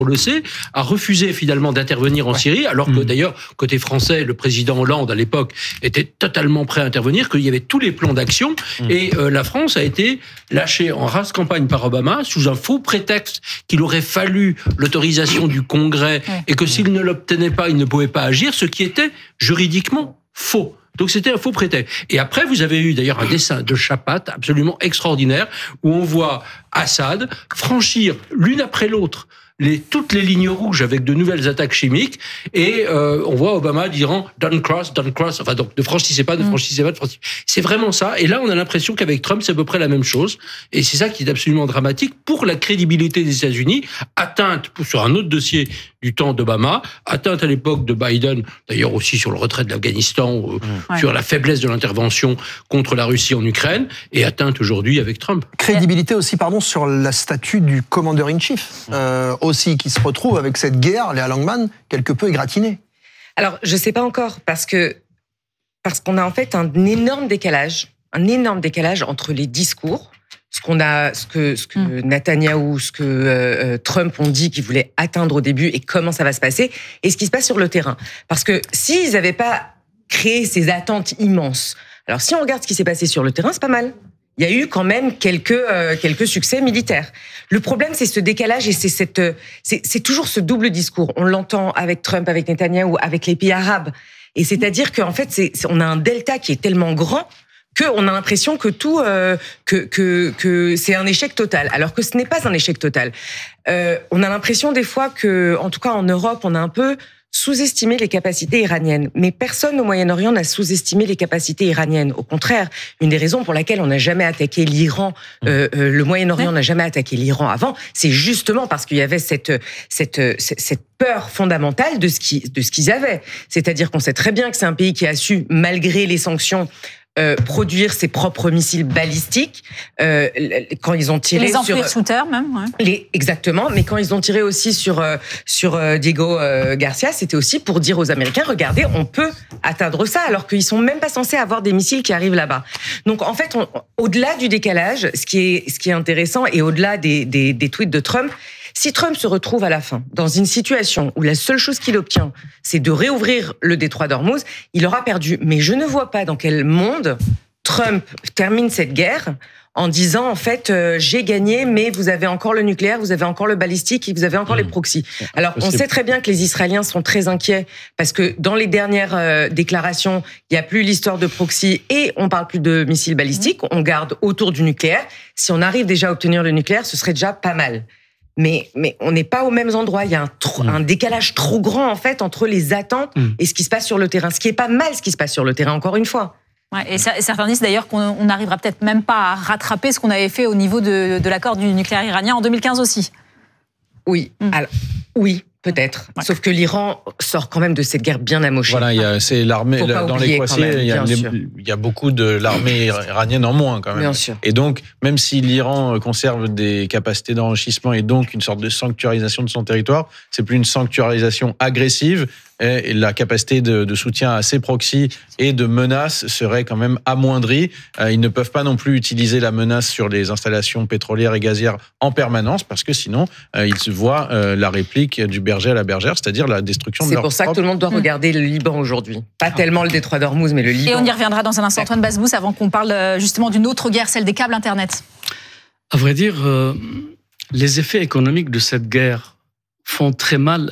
on le sait, a refusé finalement d'intervenir en Syrie, alors que d'ailleurs, côté français, le président Hollande, à l'époque, était totalement prêt à intervenir, qu'il y avait tous les plans d'action, et la France a été lâchée en rase campagne par Obama, sous un faux prétexte qu'il aurait fallu l'autorisation du Congrès, et que s'il ne l'obtenait pas, il ne pouvait pas agir, ce qui était juridiquement faux. Donc c'était un faux prétexte. Et après, vous avez eu d'ailleurs un dessin de Chapat absolument extraordinaire, où on voit Assad franchir l'une après l'autre toutes les lignes rouges avec de nouvelles attaques chimiques, et on voit Obama disant don't cross, enfin donc ne franchissez pas. C'est vraiment ça. Et là, on a l'impression qu'avec Trump, c'est à peu près la même chose. Et c'est ça qui est absolument dramatique pour la crédibilité des États-Unis, atteinte sur un autre dossier du temps d'Obama, atteinte à l'époque de Biden, d'ailleurs aussi sur le retrait de l'Afghanistan, sur la faiblesse de l'intervention contre la Russie en Ukraine, et atteinte aujourd'hui avec Trump. Crédibilité aussi, sur la statue du Commander-in-Chief, aussi, qui se retrouve avec cette guerre, Léa Langman, quelque peu égratignée. Alors, je ne sais pas encore, parce qu'on a en fait un énorme décalage entre les discours, ce que Netanyahou, ce que Trump ont dit qu'ils voulaient atteindre au début et comment ça va se passer, et ce qui se passe sur le terrain. Parce que s'ils n'avaient pas créé ces attentes immenses, alors si on regarde ce qui s'est passé sur le terrain, c'est pas mal. Il y a eu quand même quelques succès militaires. Le problème, c'est ce décalage et c'est toujours ce double discours. On l'entend avec Trump, avec Netanyahou, avec les pays arabes. Et c'est-à-dire qu'en fait, on a un delta qui est tellement grand qu'on a l'impression que que c'est un échec total, alors que ce n'est pas un échec total. On a l'impression des fois que, en tout cas en Europe, on a un peu sous-estimé les capacités iraniennes. Mais personne au Moyen-Orient n'a sous-estimé les capacités iraniennes. Au contraire, une des raisons pour laquelle on n'a jamais attaqué l'Iran, le Moyen-Orient n'a jamais attaqué l'Iran avant, c'est justement parce qu'il y avait cette peur fondamentale de ce qu'ils avaient. C'est-à-dire qu'on sait très bien que c'est un pays qui a su, malgré les sanctions, produire ses propres missiles balistiques quand ils ont tiré les enfouir sous terre même. Exactement, mais quand ils ont tiré aussi sur Diego Garcia, c'était aussi pour dire aux Américains, regardez, on peut atteindre ça, alors qu'ils sont même pas censés avoir des missiles qui arrivent là-bas. Donc en fait, au-delà du décalage, ce qui est intéressant, et au-delà des tweets de Trump, si Trump se retrouve à la fin dans une situation où la seule chose qu'il obtient, c'est de réouvrir le détroit d'Ormuz, il aura perdu. Mais je ne vois pas dans quel monde Trump termine cette guerre en disant, en fait, j'ai gagné, mais vous avez encore le nucléaire, vous avez encore le balistique et vous avez encore les proxys. Alors, on sait très bien que les Israéliens sont très inquiets parce que dans les dernières déclarations, il n'y a plus l'histoire de proxy et on parle plus de missiles balistiques, on garde autour du nucléaire. Si on arrive déjà à obtenir le nucléaire, ce serait déjà pas mal. Mais on n'est pas aux mêmes endroits. Il y a un décalage trop grand, en fait, entre les attentes et ce qui se passe sur le terrain. Ce qui est pas mal, ce qui se passe sur le terrain, encore une fois. Ouais, et certains disent d'ailleurs qu'on n'arrivera peut-être même pas à rattraper ce qu'on avait fait au niveau de l'accord du nucléaire iranien en 2015 aussi. Oui, alors, oui. Peut-être. Ouais. Sauf que l'Iran sort quand même de cette guerre bien amochée. Voilà, c'est l'armée dans l'équation. Il y a beaucoup de l'armée iranienne en moins quand même. Bien sûr. Et donc, même si l'Iran conserve des capacités d'enrichissement et donc une sorte de sanctuarisation de son territoire, c'est plus une sanctuarisation agressive. Et la capacité de soutien à ces proxys et de menaces serait quand même amoindrie. Ils ne peuvent pas non plus utiliser la menace sur les installations pétrolières et gazières en permanence, parce que sinon, ils se voient la réplique du berger à la bergère, c'est-à-dire la destruction de leur propre... C'est pour ça que tout le monde doit regarder le Liban aujourd'hui. Pas tellement le détroit d'Ormuz, mais le Liban. Et on y reviendra dans un instant. Antoine Basbous, avant qu'on parle justement d'une autre guerre, celle des câbles Internet. À vrai dire, les effets économiques de cette guerre font très mal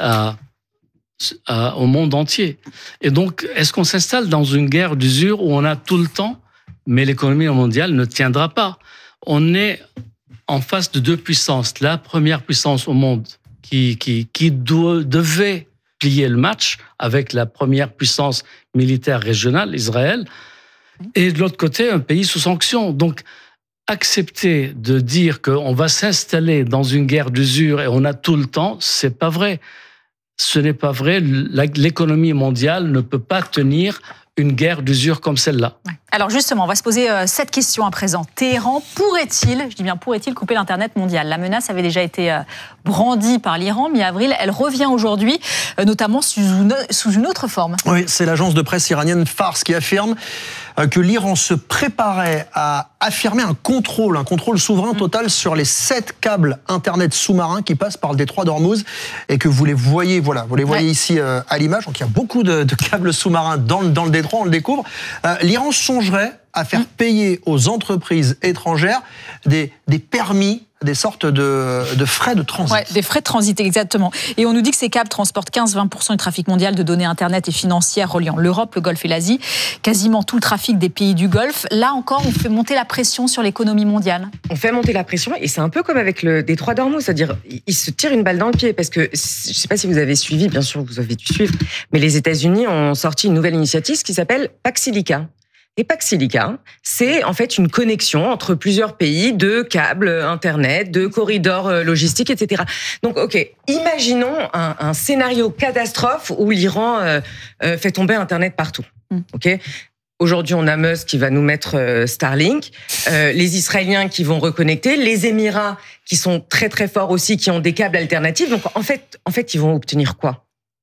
au monde entier. Et donc, est-ce qu'on s'installe dans une guerre d'usure où on a tout le temps, mais l'économie mondiale ne tiendra pas? On est en face de deux puissances. La première puissance au monde qui devait plier le match avec la première puissance militaire régionale, Israël, et de l'autre côté, un pays sous sanction. Donc, accepter de dire qu'on va s'installer dans une guerre d'usure et on a tout le temps, c'est pas vrai. Ce n'est pas vrai. L'économie mondiale ne peut pas tenir une guerre d'usure comme celle-là. Ouais. Alors justement, on va se poser cette question à présent. Téhéran pourrait-il, je dis bien pourrait-il, couper l'Internet mondial? La menace avait déjà été brandie par l'Iran mi-avril. Elle revient aujourd'hui, notamment sous une autre forme. Oui, c'est l'agence de presse iranienne Fars qui affirme que l'Iran se préparait à affirmer un contrôle souverain total sur les 7 câbles Internet sous-marins qui passent par le détroit d'Ormuz et que vous les voyez, ici à l'image. Donc il y a beaucoup de câbles sous-marins dans le détroit, on le découvre. L'Iran songerait à faire payer aux entreprises étrangères des permis, des sortes de frais de transit. Ouais, des frais de transit, exactement. Et on nous dit que ces câbles transportent 15-20% du trafic mondial de données Internet et financières reliant l'Europe, le Golfe et l'Asie. Quasiment tout le trafic des pays du Golfe. Là encore, on fait monter la pression sur l'économie mondiale. On fait monter la pression et c'est un peu comme avec le détroit d'Ormuz, c'est-à-dire ils se tirent une balle dans le pied parce que, je ne sais pas si vous avez suivi, bien sûr vous avez dû suivre, mais les États-Unis ont sorti une nouvelle initiative qui s'appelle Pax Silica. Et Pax Silica, c'est en fait une connexion entre plusieurs pays de câbles Internet, de corridors logistiques, etc. Donc, imaginons un scénario catastrophe où l'Iran fait tomber Internet partout. Aujourd'hui, on a Musk qui va nous mettre Starlink, les Israéliens qui vont reconnecter, les Émirats qui sont très très forts aussi, qui ont des câbles alternatifs. Donc, en fait, ils vont obtenir quoi ?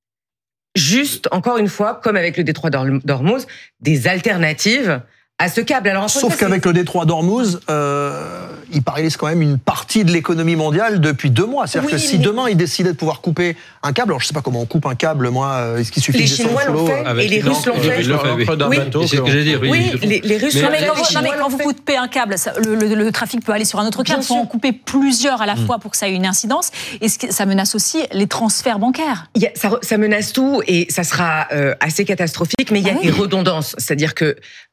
Juste, encore une fois, comme avec le détroit d'Ormuz, des alternatives à ce câble. Alors, sauf qu'avec le détroit d'Ormuz, il paralyse quand même une partie de l'économie mondiale depuis 2 mois. C'est-à-dire que si demain ils décidaient de pouvoir couper un câble, alors je ne sais pas comment on coupe un câble, moi, est-ce qu'il suffit de descendre sous l'eau ? Les Chinois l'ont fait et les Russes l'ont fait. C'est ce que j'ai dit. Oui, les Russes l'ont fait. Mais quand vous coupez un câble, le trafic peut aller sur un autre câble. Il faut en couper plusieurs à la fois pour que ça ait une incidence. Et ça menace aussi les transferts bancaires. Ça menace tout et ça sera assez catastrophique, mais il y a des redondances. C'est-à-dire que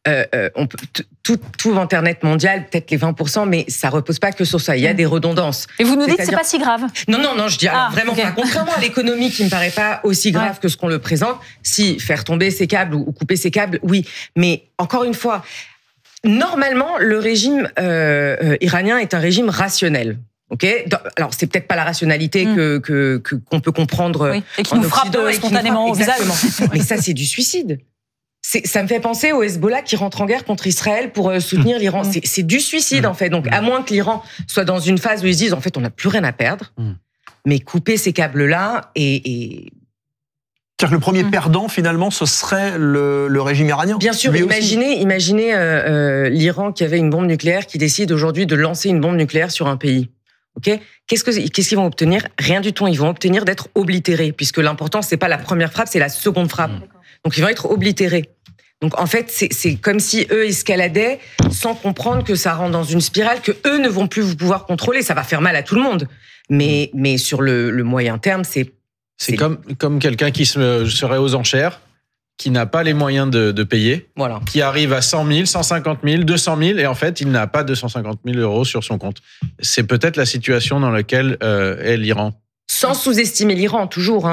tout Internet mondial, peut-être les 20%, mais ça repose pas que sur ça. Il y a des redondances. Et vous nous dites que c'est pas si grave. Non, je dis vraiment pas. Contrairement à l'économie qui me paraît pas aussi grave que ce qu'on le présente, si faire tomber ces câbles ou couper ces câbles, oui. Mais encore une fois, normalement, le régime iranien est un régime rationnel. Alors c'est peut-être pas la rationalité qu'on peut comprendre et qui nous frappe spontanément au visage. Mais ça, c'est du suicide. Ça me fait penser au Hezbollah qui rentre en guerre contre Israël pour soutenir l'Iran. C'est du suicide, en fait. Donc, à moins que l'Iran soit dans une phase où ils se disent, en fait, on n'a plus rien à perdre, mais couper ces câbles-là et... C'est-à-dire que le premier perdant, finalement, ce serait le régime iranien. Bien sûr, imaginez l'Iran qui avait une bombe nucléaire qui décide aujourd'hui de lancer une bombe nucléaire sur un pays. Qu'est-ce qu'ils vont obtenir ? Rien du tout. Ils vont obtenir d'être oblitérés, puisque l'important, c'est pas la première frappe, c'est la seconde frappe. Donc, ils vont être oblitérés. Donc, en fait, c'est comme si eux escaladaient sans comprendre que ça rentre dans une spirale que eux ne vont plus pouvoir contrôler. Ça va faire mal à tout le monde. Mais sur le moyen terme, c'est comme quelqu'un qui serait aux enchères, qui n'a pas les moyens de payer, qui arrive à 100 000, 150 000, 200 000, et en fait, il n'a pas 250 000 euros sur son compte. C'est peut-être la situation dans laquelle est l'Iran. Sans sous-estimer l'Iran, toujours.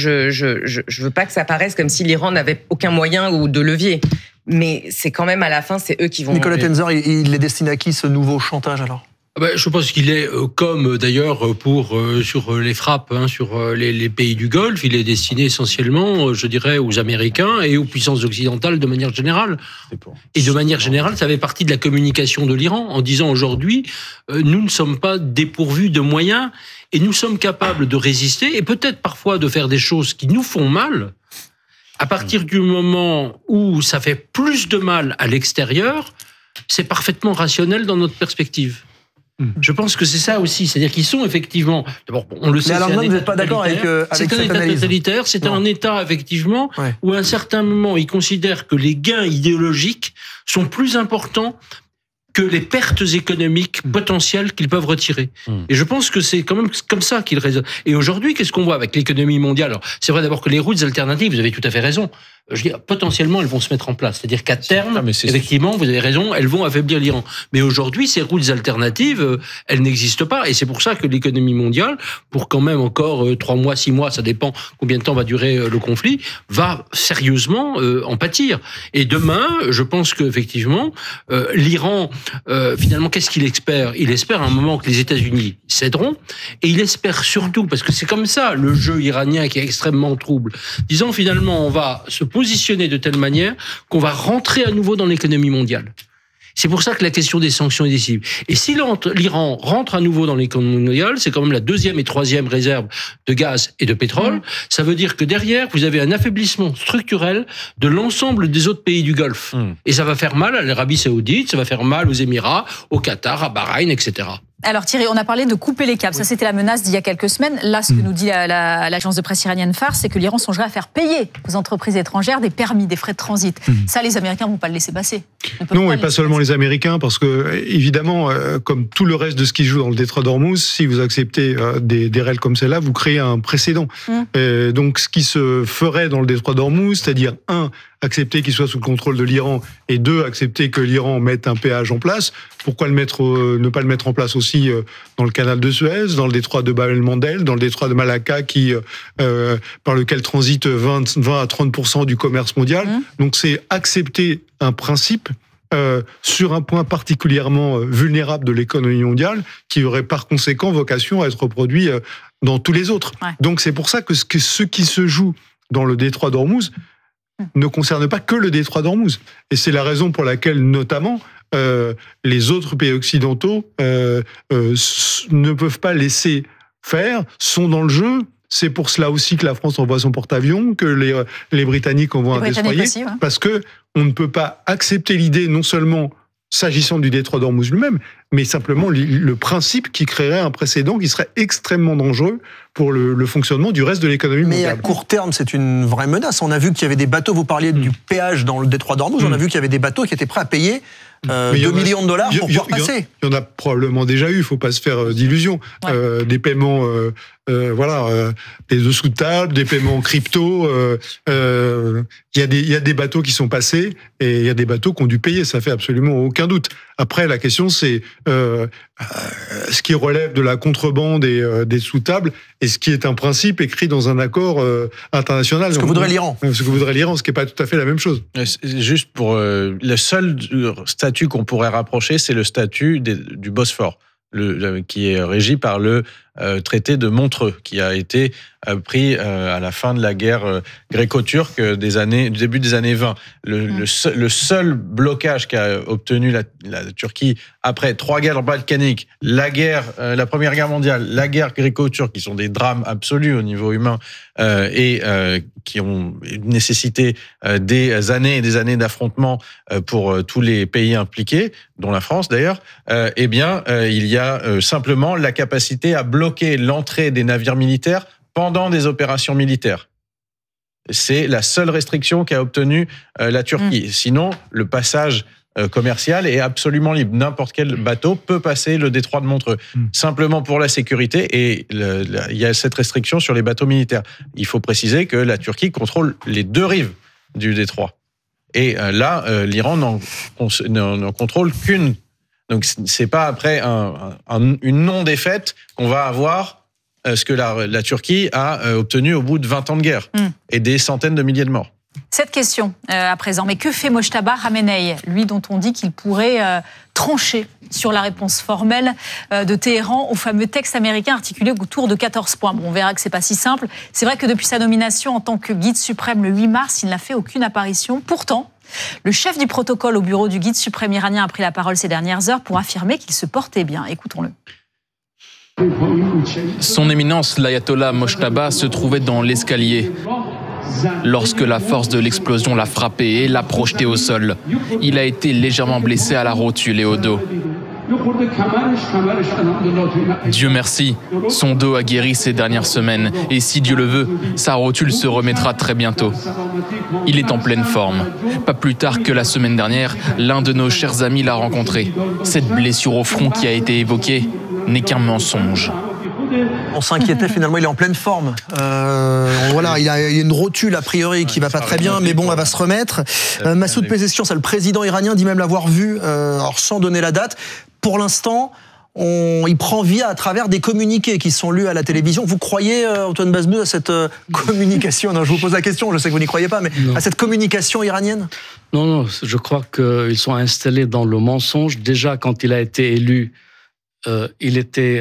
Je veux pas que ça paraisse comme si l'Iran n'avait aucun moyen ou de levier. Mais c'est quand même, à la fin, c'est eux qui vont... Nicolas Tenzer, il est destiné à qui, ce nouveau chantage, alors ? Je pense qu'il est, comme d'ailleurs sur les frappes sur les pays du Golfe, il est destiné essentiellement, je dirais, aux Américains et aux puissances occidentales de manière générale. Et de manière générale, ça fait partie de la communication de l'Iran en disant aujourd'hui, nous ne sommes pas dépourvus de moyens et nous sommes capables de résister et peut-être parfois de faire des choses qui nous font mal. À partir du moment où ça fait plus de mal à l'extérieur, c'est parfaitement rationnel dans notre perspective. Je pense que c'est ça aussi, c'est-à-dire qu'ils sont effectivement... D'abord, on le sait, mais alors vous n'êtes pas d'accord avec c'est un État totalitaire, c'est un État, effectivement, où à un certain moment, ils considèrent que les gains idéologiques sont plus importants que les pertes économiques potentielles qu'ils peuvent retirer. Et je pense que c'est quand même comme ça qu'ils raisonnent. Et aujourd'hui, qu'est-ce qu'on voit avec l'économie mondiale ? Alors, c'est vrai d'abord que les routes alternatives, vous avez tout à fait raison, je dis, potentiellement, elles vont se mettre en place. C'est-à-dire qu'à terme, effectivement, vous avez raison, elles vont affaiblir l'Iran. Mais aujourd'hui, ces routes alternatives, elles n'existent pas. Et c'est pour ça que l'économie mondiale, pour quand même encore 3 mois, 6 mois, ça dépend combien de temps va durer le conflit, va sérieusement en pâtir. Et demain, je pense qu'effectivement, l'Iran, finalement, qu'est-ce qu'il espère ? Il espère à un moment que les États-Unis céderont. Et il espère surtout, parce que c'est comme ça, le jeu iranien qui est extrêmement trouble, disant finalement, on va se positionner de telle manière qu'on va rentrer à nouveau dans l'économie mondiale. C'est pour ça que la question des sanctions est décisive. Et si l'Iran rentre à nouveau dans l'économie mondiale, c'est quand même la 2e et 3e réserve de gaz et de pétrole. Ça veut dire que derrière, vous avez un affaiblissement structurel de l'ensemble des autres pays du Golfe. Et ça va faire mal à l'Arabie Saoudite, ça va faire mal aux Émirats, au Qatar, à Bahreïn, etc. Alors Thierry, on a parlé de couper les câbles. Ça, c'était la menace d'il y a quelques semaines. Là, ce que nous dit l'agence de presse iranienne Fars, c'est que l'Iran songerait à faire payer aux entreprises étrangères des permis, des frais de transit. Ça, les Américains ne vont pas le laisser passer. Non, et pas seulement les Américains, parce que, évidemment, comme tout le reste de ce qui se joue dans le détroit d'Ormuz, si vous acceptez des règles comme celle-là, vous créez un précédent. Donc, ce qui se ferait dans le détroit d'Ormuz, c'est-à-dire, accepter qu'il soit sous le contrôle de l'Iran, et 2, accepter que l'Iran mette un péage en place. Pourquoi ne pas le mettre en place aussi dans le canal de Suez, dans le détroit de Bab el-Mandeb, dans le détroit de Malacca, par lequel transite 20 à 30% du commerce mondial. Donc c'est accepter un principe sur un point particulièrement vulnérable de l'économie mondiale, qui aurait par conséquent vocation à être reproduit dans tous les autres. Donc c'est pour ça que ce qui se joue dans le détroit d'Ormuz ne concerne pas que le détroit d'Ormuz. Et c'est la raison pour laquelle, notamment, les autres pays occidentaux ne peuvent pas laisser faire, sont dans le jeu. C'est pour cela aussi que la France envoie son porte-avions, que les Britanniques envoient un destroyer, parce que on ne peut pas accepter l'idée, non seulement s'agissant du détroit d'Ormuz lui-même, mais simplement le principe qui créerait un précédent qui serait extrêmement dangereux pour le fonctionnement du reste de l'économie mondiale. Mais à court terme, c'est une vraie menace. On a vu qu'il y avait des bateaux, vous parliez du péage dans le détroit d'Ormuz, on a vu qu'il y avait des bateaux qui étaient prêts à payer 2 millions de dollars pour pouvoir passer. Il y en a probablement déjà eu, il ne faut pas se faire d'illusions. Des paiements, des eaux sous table, des paiements crypto. Il y a des bateaux qui sont passés et il y a des bateaux qui ont dû payer, ça fait absolument aucun doute. Après, la question, c'est ce qui relève de la contrebande et des sous-tables et ce qui est un principe écrit dans un accord international. Ce que voudrait l'Iran. Ce que voudrait l'Iran, ce qui n'est pas tout à fait la même chose. Juste pour le seul statut qu'on pourrait rapprocher, c'est le statut du Bosphore, qui est régi par le traité de Montreux, qui a été pris à la fin de la guerre gréco-turque du début des années 20. Le seul blocage qu'a obtenu la Turquie après 3 guerres balkaniques, la Première Guerre mondiale, la guerre gréco-turque, qui sont des drames absolus au niveau humain et qui ont nécessité des années et des années d'affrontements pour tous les pays impliqués, dont la France d'ailleurs, il y a simplement la capacité à bloquer l'entrée des navires militaires pendant des opérations militaires. C'est la seule restriction qu'a obtenue la Turquie. Sinon, le passage commercial est absolument libre. N'importe quel bateau peut passer le détroit de Montreux, simplement pour la sécurité, et il y a cette restriction sur les bateaux militaires. Il faut préciser que la Turquie contrôle les 2 rives du détroit. Et là, l'Iran n'en contrôle qu'une. Donc, c'est pas après une non-défaite qu'on va avoir ce que la Turquie a obtenu au bout de 20 ans de guerre et des centaines de milliers de morts. Cette question à présent, mais que fait Mojtaba Khamenei, lui dont on dit qu'il pourrait trancher sur la réponse formelle de Téhéran au fameux texte américain articulé autour de 14 points. Bon, on verra que c'est pas si simple. C'est vrai que depuis sa nomination en tant que guide suprême le 8 mars, il n'a fait aucune apparition. Pourtant, le chef du protocole au bureau du guide suprême iranien a pris la parole ces dernières heures pour affirmer qu'il se portait bien. Écoutons-le. Son éminence, l'ayatollah Mojtaba, se trouvait dans l'escalier lorsque la force de l'explosion l'a frappé et l'a projeté au sol. Il a été légèrement blessé à la rotule et au dos. Dieu merci, son dos a guéri ces dernières semaines et si Dieu le veut, sa rotule se remettra très bientôt. Il est en pleine forme. Pas plus tard que la semaine dernière, l'un de nos chers amis l'a rencontré. Cette blessure au front qui a été évoquée n'est qu'un mensonge. On s'inquiétait, finalement, il est en pleine forme. Voilà, il a une rotule a priori qui va pas très bien, mais bon, elle va se remettre. Massoud Pezeshkian, c'est le président iranien, dit même l'avoir vu, alors sans donner la date. Pour l'instant, il prend vie à travers des communiqués qui sont lus à la télévision. Vous croyez, Antoine Bazemeux, à cette communication? Non, je vous pose la question, je sais que vous n'y croyez pas, mais non. À cette communication iranienne? Non, je crois qu'ils sont installés dans le mensonge. Déjà, quand il a été élu il était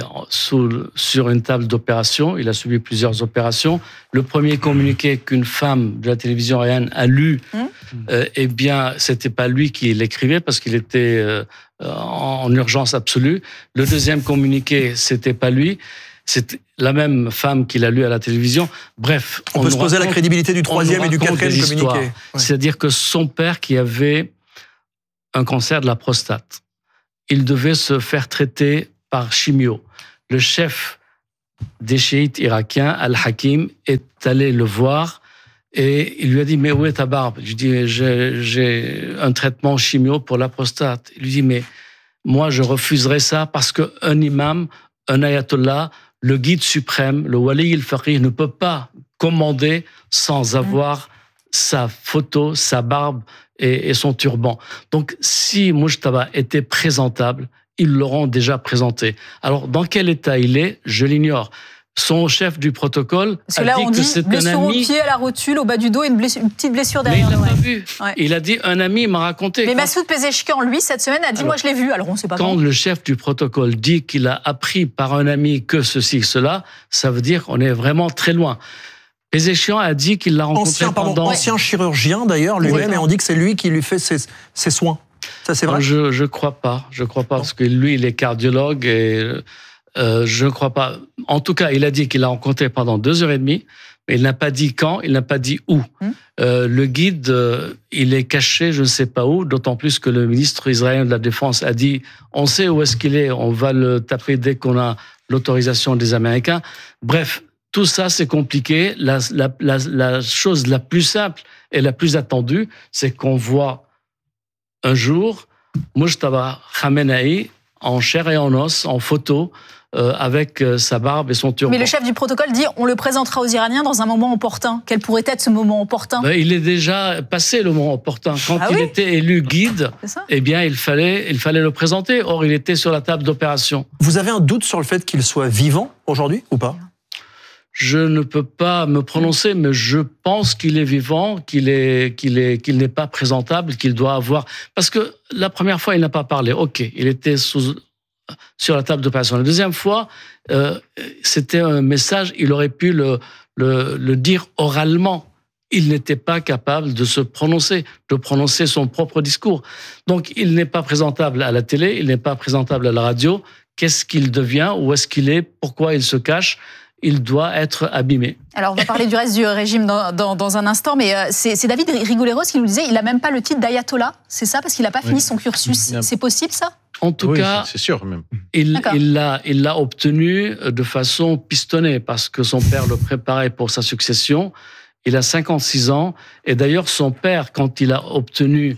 sur une table d'opération. Il a subi plusieurs opérations. Le premier communiqué qu'une femme de la télévision iranienne a lu, eh bien, c'était pas lui qui l'écrivait parce qu'il était en urgence absolue. Le deuxième communiqué, c'était pas lui. C'est la même femme qui l'a lu à la télévision. Bref, on peut se poser la crédibilité du troisième et du quatrième communiqué. Ouais. C'est-à-dire que son père, qui avait un cancer de la prostate, il devait se faire traiter par chimio. Le chef des chiites irakiens, Al-Hakim, est allé le voir et il lui a dit « Mais où est ta barbe ?» Je lui dis « J'ai un traitement chimio pour la prostate. » Il lui dit « Mais moi, je refuserais ça parce qu'un imam, un ayatollah, le guide suprême, le wali al-faqih, ne peut pas commander sans avoir sa photo, sa barbe et son turban. Donc, si Mujtaba était présentable, ils l'auront déjà présenté. Alors, dans quel état il est, je l'ignore. Son chef du protocole Parce que là, on dit blessure au pied, à la rotule, au bas du dos et une petite blessure derrière. Mais il l'a pas vu. Ouais. Il a dit, un ami m'a raconté. Mais Massoud Pezeshkian, lui, cette semaine, a dit, moi, je l'ai vu. Alors, on ne sait pas quand le chef du protocole dit qu'il a appris par un ami que ceci, cela, ça veut dire qu'on est vraiment très loin. Pezeshkian a dit qu'il l'a rencontré ancien chirurgien, d'ailleurs, lui-même, et on dit que c'est lui qui lui fait ses soins. Ça, c'est vrai? Je crois pas. Je crois pas, parce que lui, il est cardiologue et... je ne crois pas. En tout cas, il a dit qu'il l'a rencontré pendant 2h30, mais il n'a pas dit quand, il n'a pas dit où. Le guide, il est caché, je ne sais pas où, d'autant plus que le ministre israélien de la Défense a dit « On sait où est-ce qu'il est, on va le taper dès qu'on a l'autorisation des Américains ». Bref, tout ça, c'est compliqué. La chose la plus simple et la plus attendue, c'est qu'on voit un jour Mujtaba Khamenei en chair et en os, en photo, avec sa barbe et son turban. Mais le chef du protocole dit on le présentera aux Iraniens dans un moment opportun. Quel pourrait être ce moment opportun? Il est déjà passé le moment opportun. Quand il était élu guide, eh bien, il fallait le présenter. Or, il était sur la table d'opération. Vous avez un doute sur le fait qu'il soit vivant aujourd'hui ou pas? Je ne peux pas me prononcer, mais je pense qu'il est vivant, qu'il n'est pas présentable, qu'il doit avoir... Parce que la première fois, il n'a pas parlé. OK, il était sur la table d'opération. La deuxième fois, c'était un message, il aurait pu le dire oralement. Il n'était pas capable de se prononcer, de prononcer son propre discours. Donc, il n'est pas présentable à la télé, il n'est pas présentable à la radio. Qu'est-ce qu'il devient? Où est-ce qu'il est? Pourquoi il se cache? Il doit être abîmé. Alors, on va parler du reste du régime dans un instant, mais c'est David Rigoleros qui nous disait il n'a même pas le titre d'ayatollah, c'est ça? Parce qu'il n'a pas fini son cursus. C'est possible, ça? En tout cas, c'est sûr même. Il l'a obtenu de façon pistonnée, parce que son père le préparait pour sa succession. Il a 56 ans, et d'ailleurs, son père, quand il a obtenu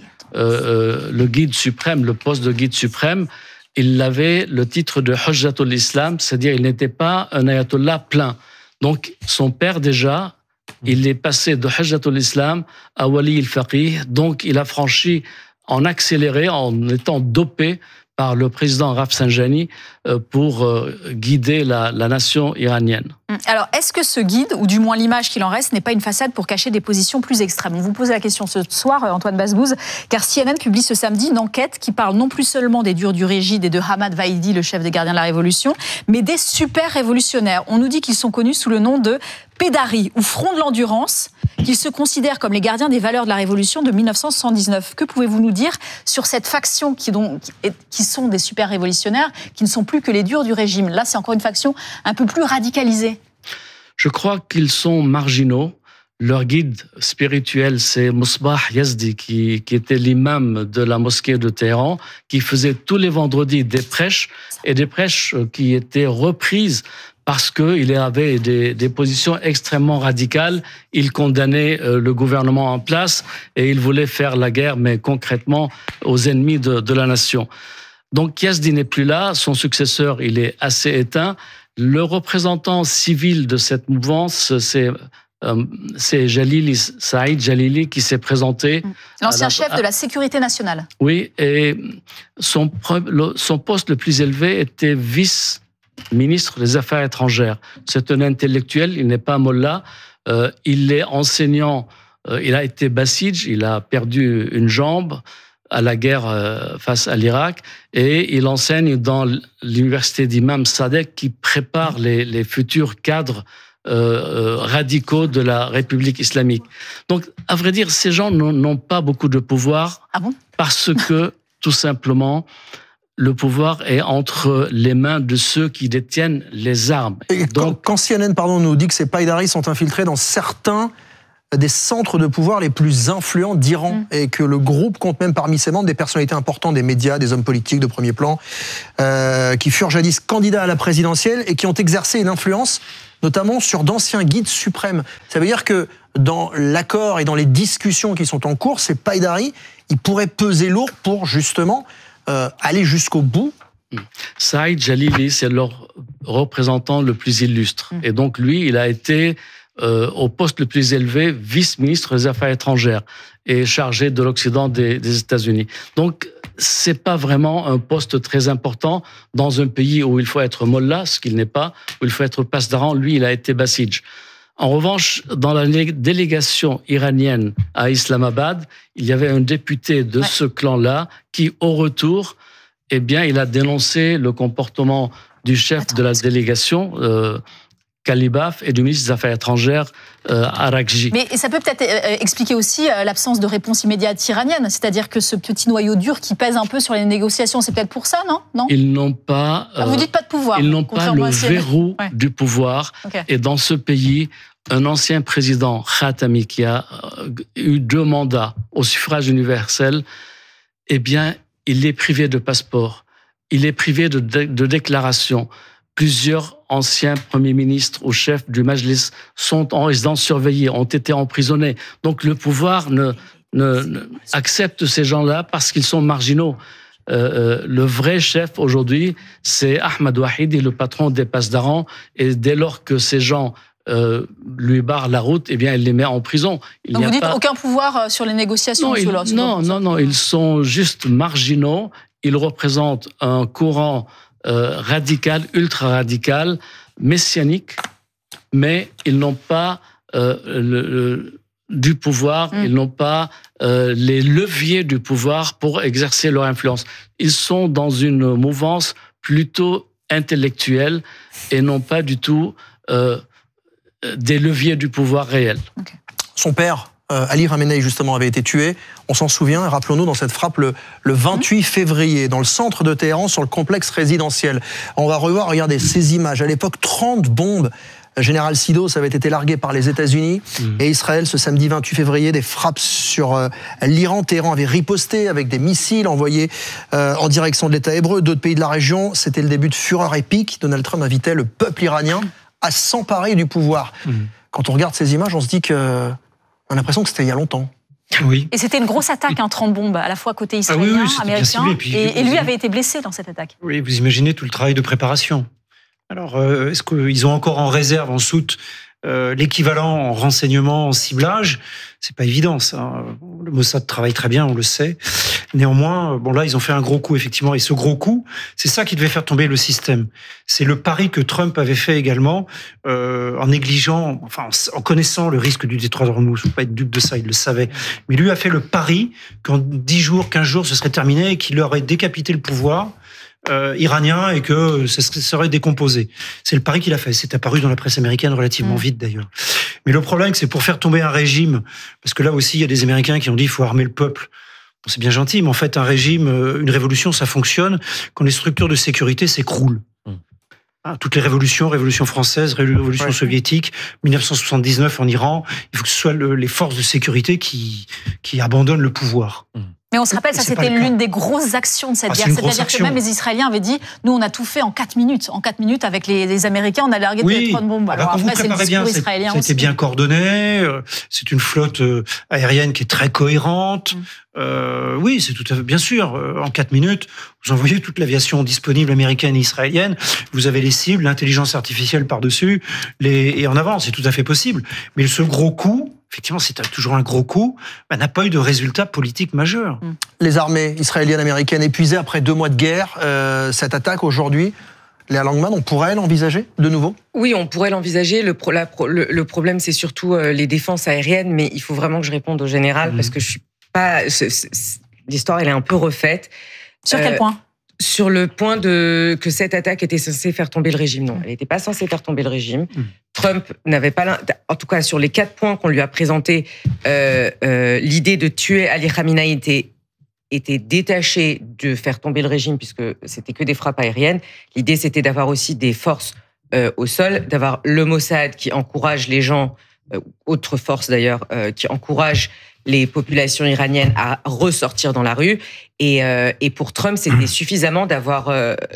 le guide suprême, le poste de guide suprême, il avait le titre de Hujjatul Islam, c'est-à-dire il n'était pas un ayatollah plein. Donc, son père, déjà, il est passé de Hujjatul Islam à Wali al-Faqih. Donc, il a franchi en accéléré, en étant dopé par le président Rafsanjani pour guider la nation iranienne. Alors, est-ce que ce guide, ou du moins l'image qu'il en reste, n'est pas une façade pour cacher des positions plus extrêmes? On vous pose la question ce soir, Antoine Bazbouz, car CNN publie ce samedi une enquête qui parle non plus seulement des durs du régime et de Hamad Vaidi, le chef des gardiens de la Révolution, mais des super révolutionnaires. On nous dit qu'ils sont connus sous le nom de Pédari, ou Front de l'Endurance, qu'ils se considèrent comme les gardiens des valeurs de la Révolution de 1979. Que pouvez-vous nous dire sur cette faction qui sont des super révolutionnaires, qui ne sont plus que les durs du régime? Là, c'est encore une faction un peu plus radicalisée. Je crois qu'ils sont marginaux. Leur guide spirituel, c'est Mousbah Yazdi, qui était l'imam de la mosquée de Téhéran, qui faisait tous les vendredis des prêches, et des prêches qui étaient reprises parce qu'il avait des positions extrêmement radicales. Il condamnait le gouvernement en place et il voulait faire la guerre, mais concrètement aux ennemis de la nation. Donc Yazdi n'est plus là, son successeur, il est assez éteint. Le représentant civil de cette mouvance, c'est Saïd Jalili qui s'est présenté. L'ancien chef de la sécurité nationale. Oui, et son poste le plus élevé était vice-ministre des Affaires étrangères. C'est un intellectuel, il n'est pas un mollah. Il est enseignant, il a été bassidj, il a perdu une jambe. à la guerre face à l'Irak, et il enseigne dans l'université d'Imam Sadek qui prépare les futurs cadres radicaux de la République islamique. Donc, à vrai dire, ces gens n'ont pas beaucoup de pouvoir parce que, tout simplement, le pouvoir est entre les mains de ceux qui détiennent les armes. Et donc, quand CNN nous dit que ces Païdaris sont infiltrés dans certains des centres de pouvoir les plus influents d'Iran et que le groupe compte même parmi ses membres des personnalités importantes des médias, des hommes politiques de premier plan, qui furent jadis candidats à la présidentielle et qui ont exercé une influence notamment sur d'anciens guides suprêmes. Ça veut dire que dans l'accord et dans les discussions qui sont en cours, ces Païdaris, ils pourraient peser lourd pour justement aller jusqu'au bout. Saïd Jalili, c'est leur représentant le plus illustre. Et donc lui, il a été au poste le plus élevé, vice-ministre des Affaires étrangères et chargé de l'Occident des États-Unis. Donc, c'est pas vraiment un poste très important dans un pays où il faut être mollah, ce qu'il n'est pas, où il faut être pasdaran. Lui, il a été bassidj. En revanche, dans la délégation iranienne à Islamabad, il y avait un député de ce clan-là qui, au retour, eh bien, il a dénoncé le comportement du chef de la délégation, Kalibaf, et du ministre des Affaires étrangères, Arakji. Mais ça peut peut-être expliquer aussi l'absence de réponse immédiate iranienne, c'est-à-dire que ce petit noyau dur qui pèse un peu sur les négociations, c'est peut-être pour ça, non? Ils n'ont pas... vous dites pas de pouvoir. Ils n'ont pas le verrou du pouvoir. Okay. Et dans ce pays, un ancien président, Khatami, qui a eu 2 mandats au suffrage universel, eh bien, il est privé de passeport. Il est privé de déclaration. Plusieurs anciens premiers ministres ou chefs du Majlis sont en résidence surveillée, ont été emprisonnés. Donc le pouvoir accepte ces gens-là parce qu'ils sont marginaux. Le vrai chef aujourd'hui, c'est Ahmad Wahidi, le patron des pasdarans. Et dès lors que ces gens lui barrent la route, eh bien, il les met en prison. Donc vous dites aucun pouvoir sur les négociations? Non, ils sont juste marginaux. Ils représentent un courant radical, ultra-radical, messianique, mais ils n'ont pas du pouvoir, ils n'ont pas les leviers du pouvoir pour exercer leur influence. Ils sont dans une mouvance plutôt intellectuelle et non pas du tout des leviers du pouvoir réel. Okay. Son père, Ali Khamenei, justement, avait été tué. On s'en souvient, rappelons-nous, dans cette frappe le 28 février, dans le centre de Téhéran, sur le complexe résidentiel. On va revoir, regardez, ces images. À l'époque, 30 bombes. Général Sidos avait été largué par les États-Unis et Israël, ce samedi 28 février, des frappes sur l'Iran. Téhéran avait riposté avec des missiles envoyés en direction de l'État hébreu. D'autres pays de la région, c'était le début de fureur épique. Donald Trump invitait le peuple iranien à s'emparer du pouvoir. Quand on regarde ces images, on se dit que... On a l'impression que c'était il y a longtemps. Oui. Et c'était une grosse attaque, 30 bombes, à la fois côté israélien, américain, et lui avait été blessé dans cette attaque. Oui, vous imaginez tout le travail de préparation. Alors, est-ce qu'ils ont encore en réserve, en soute, l'équivalent en renseignement, en ciblage? C'est pas évident, ça. Le Mossad travaille très bien, on le sait. Néanmoins, bon là, ils ont fait un gros coup, effectivement. Et ce gros coup, c'est ça qui devait faire tomber le système. C'est le pari que Trump avait fait également, en négligeant, enfin, en connaissant le risque du détroit d'Ormuz. Faut pas être dupe de ça, il le savait. Mais lui a fait le pari qu'en 10 jours, 15 jours, ce serait terminé et qu'il aurait décapité le pouvoir iranien et que ça serait décomposé. C'est le pari qu'il a fait. C'est apparu dans la presse américaine relativement vite d'ailleurs. Mais le problème, c'est pour faire tomber un régime, parce que là aussi, il y a des Américains qui ont dit il faut armer le peuple. Bon, c'est bien gentil, mais en fait, un régime, une révolution, ça fonctionne quand les structures de sécurité s'écroulent. Toutes les révolutions, révolution française, révolution soviétique, 1979 en Iran, il faut que ce soit les forces de sécurité qui abandonnent le pouvoir. Mais on se rappelle, ça c'était l'une des grosses actions de cette guerre. C'est-à-dire que même les Israéliens avaient dit, nous on a tout fait en 4 minutes. En 4 minutes, avec les Américains, on a largué des tonnes de bombes. Alors après, c'est le discours israélien aussi. C'était bien coordonné, c'est une flotte aérienne qui est très cohérente. Oui, c'est tout à fait, bien sûr, en 4 minutes, vous envoyez toute l'aviation disponible américaine et israélienne, vous avez les cibles, l'intelligence artificielle par-dessus, et en avant, c'est tout à fait possible. Mais ce gros coup, effectivement, c'est toujours un gros coup, n'a pas eu de résultat politique majeur. Les armées israéliennes, américaines épuisées après 2 mois de guerre, cette attaque aujourd'hui, Léa Langman, on pourrait l'envisager de nouveau? Oui, on pourrait l'envisager. Le problème, c'est surtout les défenses aériennes, mais il faut vraiment que je réponde au général, parce que je suis pas... l'histoire, elle est un peu refaite. Sur quel point ? Sur le point que cette attaque était censée faire tomber le régime. Non, elle n'était pas censée faire tomber le régime. Trump n'avait pas... En tout cas, sur les 4 points qu'on lui a présentés, l'idée de tuer Ali Khamenei était détachée de faire tomber le régime, puisque c'était que des frappes aériennes. L'idée, c'était d'avoir aussi des forces au sol, d'avoir le Mossad qui encourage les gens, autre force d'ailleurs, qui encourage les populations iraniennes à ressortir dans la rue. Et pour Trump, c'était suffisamment d'avoir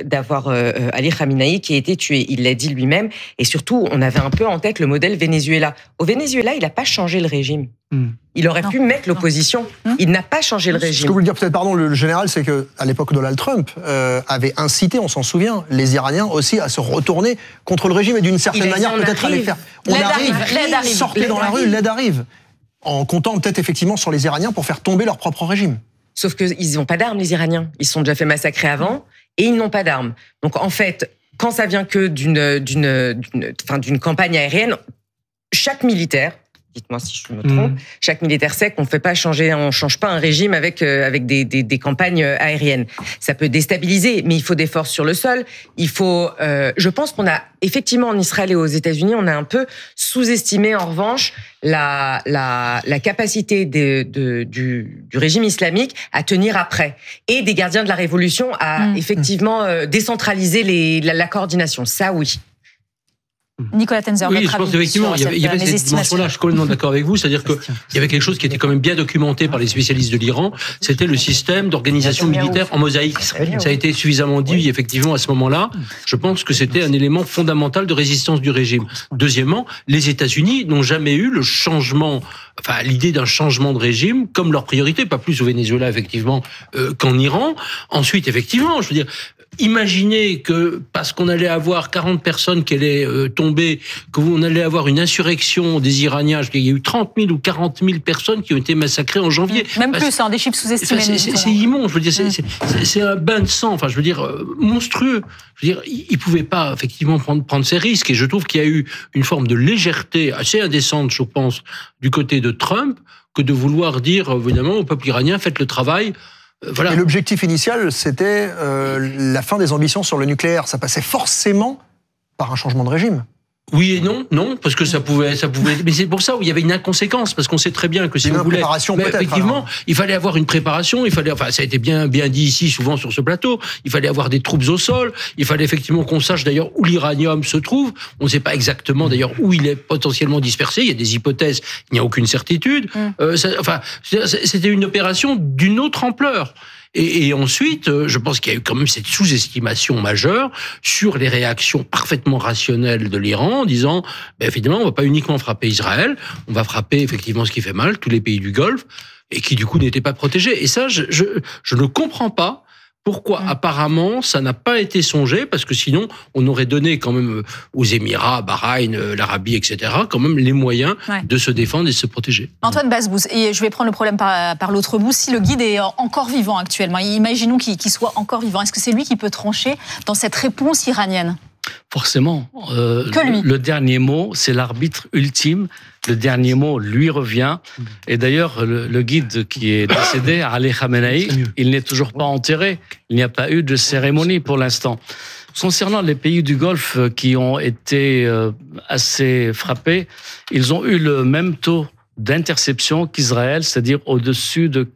Ali Khamenei qui a été tué. Il l'a dit lui-même. Et surtout, on avait un peu en tête le modèle Venezuela. Au Venezuela, il n'a pas changé le régime. Il aurait pu mettre l'opposition. Il n'a pas changé le régime. Ce que vous voulez dire peut-être, pardon, le général, c'est qu'à l'époque, Donald Trump avait incité, on s'en souvient, les Iraniens aussi à se retourner contre le régime et d'une certaine manière peut-être à les faire. L'aide arrive. Sortez dans la rue, l'aide arrive. En comptant peut-être effectivement sur les Iraniens pour faire tomber leur propre régime. Sauf qu'ils n'ont pas d'armes, les Iraniens. Ils se sont déjà fait massacrer avant et ils n'ont pas d'armes. Donc en fait, quand ça vient que d'une campagne aérienne, chaque militaire, dites-moi si je me trompe, chaque militaire sait qu'on ne change pas un régime avec des campagnes aériennes. Ça peut déstabiliser, mais il faut des forces sur le sol. Je pense qu'on a, effectivement, en Israël et aux États-Unis, on a un peu sous-estimé, en revanche, la capacité du régime islamique à tenir après. Et des gardiens de la révolution à, effectivement, décentraliser la coordination. Ça, oui. Nicolas Tenzer, oui, je pense effectivement, il y avait cette dimension-là, je suis complètement d'accord avec vous, c'est-à-dire qu'il y avait quelque chose qui était quand même bien documenté par les spécialistes de l'Iran, c'était le système d'organisation militaire en mosaïque. Ça a été suffisamment dit, effectivement, à ce moment-là. Je pense que c'était un élément fondamental de résistance du régime. Deuxièmement, les États-Unis n'ont jamais eu l'idée d'un changement de régime comme leur priorité, pas plus au Venezuela, effectivement, qu'en Iran. Ensuite, effectivement, je veux dire, imaginez que, parce qu'on allait avoir 40 personnes qui allaient tomber, qu'on allait avoir une insurrection des Iraniens, il y a eu 30 000 ou 40 000 personnes qui ont été massacrées en janvier. Même plus, des chiffres sous-estimés. C'est immense, je veux dire, c'est un bain de sang, je veux dire, monstrueux. Je veux dire, ils ne pouvaient pas, effectivement, prendre ces risques, et je trouve qu'il y a eu une forme de légèreté assez indécente, je pense, du côté de Trump, que de vouloir dire, évidemment, au peuple iranien, faites le travail. Voilà. Et l'objectif initial, c'était la fin des ambitions sur le nucléaire. Ça passait forcément par un changement de régime. Oui et non, parce que ça pouvait. Mais c'est pour ça où il y avait une inconséquence, parce qu'on sait très bien que si on voulait, préparation peut-être. Effectivement, il fallait avoir une préparation. Ça a été bien dit ici, souvent sur ce plateau. Il fallait avoir des troupes au sol. Il fallait effectivement qu'on sache d'ailleurs où l'uranium se trouve. On ne sait pas exactement d'ailleurs où il est potentiellement dispersé. Il y a des hypothèses. Il n'y a aucune certitude. C'était une opération d'une autre ampleur. Et ensuite, je pense qu'il y a eu quand même cette sous-estimation majeure sur les réactions parfaitement rationnelles de l'Iran, en disant, évidemment, on ne va pas uniquement frapper Israël, on va frapper effectivement ce qui fait mal, tous les pays du Golfe, et qui du coup n'étaient pas protégés. Et ça, je ne comprends pas pourquoi apparemment ça n'a pas été songé, parce que sinon on aurait donné quand même aux Émirats, Bahreïn, l'Arabie, etc., quand même les moyens de se défendre et de se protéger. Antoine Basbous, et je vais prendre le problème par l'autre bout. Si le guide est encore vivant actuellement, imaginons qu'il soit encore vivant, est-ce que c'est lui qui peut trancher dans cette réponse iranienne ? Forcément. Que lui. Le dernier mot, c'est l'arbitre ultime. Le dernier mot lui revient. Et d'ailleurs, le guide qui est décédé, Ali Khamenei, il n'est toujours pas enterré. Il n'y a pas eu de cérémonie pour l'instant. Concernant les pays du Golfe qui ont été assez frappés, ils ont eu le même taux d'interception qu'Israël, c'est-à-dire au-dessus de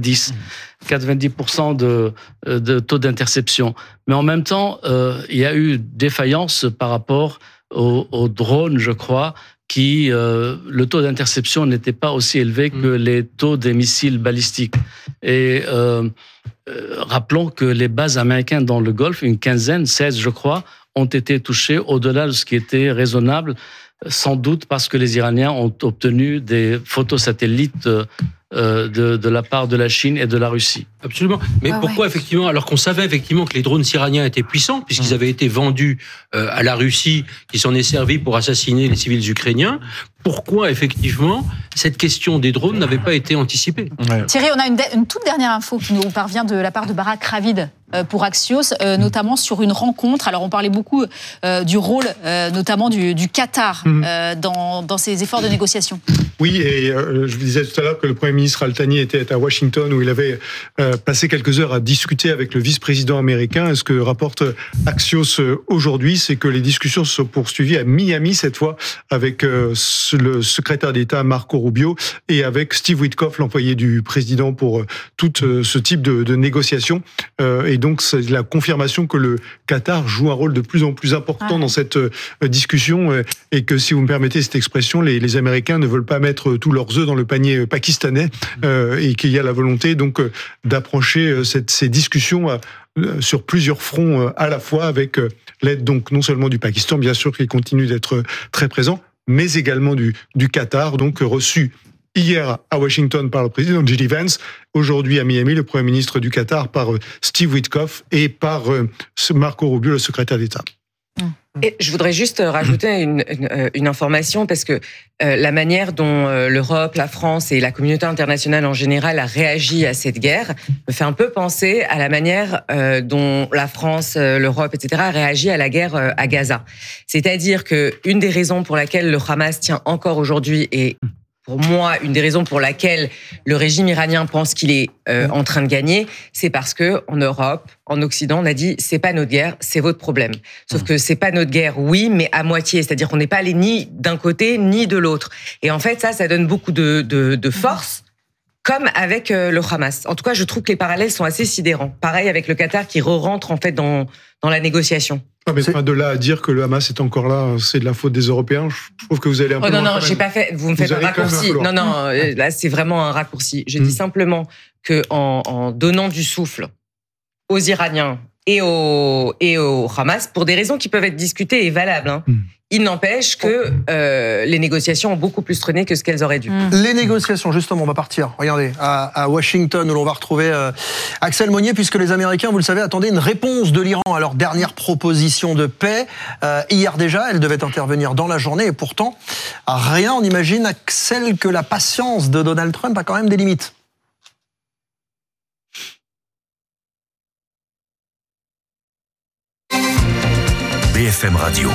90% de taux d'interception. Mais en même temps, il y a eu défaillance par rapport aux drones, je crois, qui le taux d'interception n'était pas aussi élevé que les taux des missiles balistiques. Et rappelons que les bases américaines dans le Golfe, une quinzaine, 16 je crois, ont été touchées au-delà de ce qui était raisonnable, sans doute parce que les Iraniens ont obtenu des photos satellites de la part de la Chine et de la Russie. Absolument. Mais pourquoi effectivement, alors qu'on savait effectivement que les drones iraniens étaient puissants, puisqu'ils avaient été vendus à la Russie, qui s'en est servi pour assassiner les civils ukrainiens, pourquoi effectivement cette question des drones n'avait pas été anticipée ? Thierry, on a une toute dernière info qui nous parvient de la part de Barak Ravid pour Axios, notamment sur une rencontre. Alors on parlait beaucoup du rôle notamment du Qatar dans ces efforts de négociation. Oui, et je vous disais tout à l'heure que le Premier ministre Al-Thani était à Washington où il avait passé quelques heures à discuter avec le vice-président américain. Et ce que rapporte Axios aujourd'hui, c'est que les discussions se sont poursuivies à Miami cette fois avec le secrétaire d'État Marco Rubio et avec Steve Witkoff, l'employé du président pour tout ce type de négociations. Et donc c'est la confirmation que le Qatar joue un rôle de plus en plus important dans cette discussion et que, si vous me permettez cette expression, les Américains ne veulent pas mettre tous leurs œufs dans le panier pakistanais et qu'il y a la volonté donc d'approcher ces discussions sur plusieurs fronts à la fois, avec l'aide donc non seulement du Pakistan, bien sûr, qui continue d'être très présent, mais également du Qatar, donc reçu hier à Washington par le président J.D. Vance, aujourd'hui à Miami, le Premier ministre du Qatar par Steve Witkoff et par Marco Rubio, le secrétaire d'État. Et je voudrais juste rajouter une information, parce que la manière dont l'Europe, la France et la communauté internationale en général a réagi à cette guerre me fait un peu penser à la manière dont la France, l'Europe, etc. a réagi à la guerre à Gaza. C'est-à-dire que une des raisons pour laquelle le Hamas tient encore aujourd'hui et pour moi, une des raisons pour laquelle le régime iranien pense qu'il est en train de gagner, c'est parce que en Europe, en Occident, on a dit c'est pas notre guerre, c'est votre problème. Sauf que c'est pas notre guerre, oui, mais à moitié. C'est-à-dire qu'on n'est pas allé ni d'un côté ni de l'autre. Et en fait, ça donne beaucoup de force, comme avec le Hamas. En tout cas, je trouve que les parallèles sont assez sidérants. Pareil avec le Qatar qui re-rentre en fait dans la négociation. Ah, mais de là à dire que le Hamas est encore là, c'est de la faute des Européens. Je trouve que vous allez un peu. Non, j'ai pas fait. Vous me faites un raccourci. Non, là c'est vraiment un raccourci. Je dis simplement que en donnant du souffle aux Iraniens et au Hamas, pour des raisons qui peuvent être discutées et valables, il n'empêche que les négociations ont beaucoup plus traîné que ce qu'elles auraient dû. Les négociations, justement, on va partir, regardez, à Washington, où l'on va retrouver Axel Monnier, puisque les Américains, vous le savez, attendaient une réponse de l'Iran à leur dernière proposition de paix. Hier déjà, elle devait intervenir dans la journée, et pourtant, rien, on imagine, Axel, que la patience de Donald Trump a quand même des limites. BFM Radio.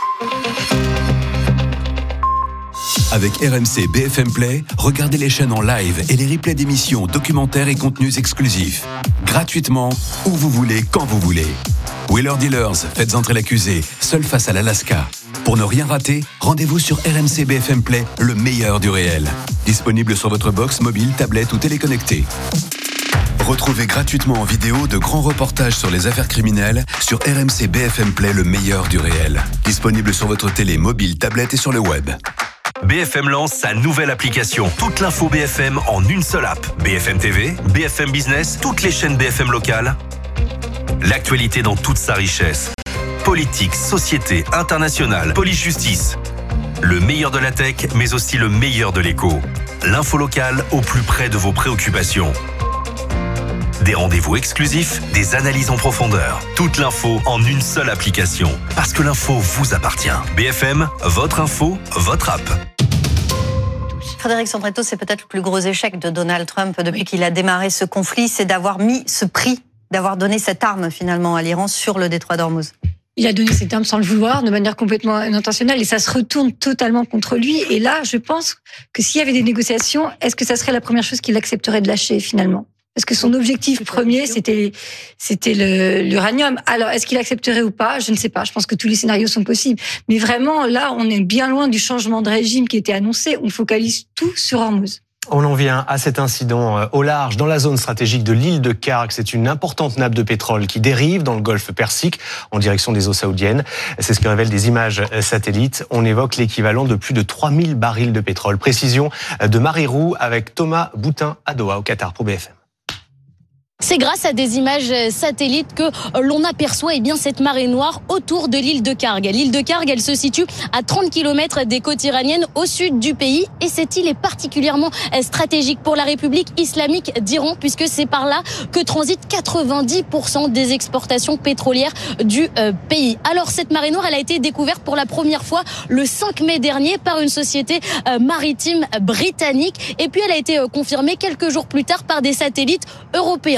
Avec RMC BFM Play, regardez les chaînes en live et les replays d'émissions, documentaires et contenus exclusifs. Gratuitement, où vous voulez, quand vous voulez. Wheeler Dealers, faites entrer l'accusé, seul face à l'Alaska. Pour ne rien rater, rendez-vous sur RMC BFM Play, le meilleur du réel. Disponible sur votre box, mobile, tablette ou téléconnecté. Retrouvez gratuitement en vidéo de grands reportages sur les affaires criminelles sur RMC BFM Play, le meilleur du réel. Disponible sur votre télé, mobile, tablette et sur le web. BFM lance sa nouvelle application. Toute l'info BFM en une seule app. BFM TV, BFM Business, toutes les chaînes BFM locales. L'actualité dans toute sa richesse. Politique, société, internationale, police-justice. Le meilleur de la tech, mais aussi le meilleur de l'écho. L'info locale au plus près de vos préoccupations. Des rendez-vous exclusifs, des analyses en profondeur. Toute l'info en une seule application. Parce que l'info vous appartient. BFM, votre info, votre app. Frédéric Sandretto, c'est peut-être le plus gros échec de Donald Trump depuis qu'il a démarré ce conflit, c'est d'avoir mis ce prix, d'avoir donné cette arme finalement à l'Iran sur le détroit d'Ormuz. Il a donné cette arme sans le vouloir, de manière complètement intentionnelle, et ça se retourne totalement contre lui. Et là, je pense que s'il y avait des négociations, est-ce que ça serait la première chose qu'il accepterait de lâcher finalement ? Parce que son objectif premier, c'était l'uranium. Alors, est-ce qu'il accepterait ou pas ? Je ne sais pas. Je pense que tous les scénarios sont possibles. Mais vraiment, là, on est bien loin du changement de régime qui était annoncé. On focalise tout sur Hormuz. On en vient à cet incident au large, dans la zone stratégique de l'île de Khark. C'est une importante nappe de pétrole qui dérive dans le golfe Persique en direction des eaux saoudiennes. C'est ce que révèlent des images satellites. On évoque l'équivalent de plus de 3000 barils de pétrole. Précision de Marie Roux avec Thomas Boutin à Doha, au Qatar, pour BFM. C'est grâce à des images satellites que l'on aperçoit cette marée noire autour de l'île de Khark. L'île de Khark, elle se situe à 30 km des côtes iraniennes au sud du pays. Et cette île est particulièrement stratégique pour la République islamique d'Iran, puisque c'est par là que transitent 90% des exportations pétrolières du pays. Alors cette marée noire, elle a été découverte pour la première fois le 5 mai dernier par une société maritime britannique. Et puis elle a été confirmée quelques jours plus tard par des satellites européens.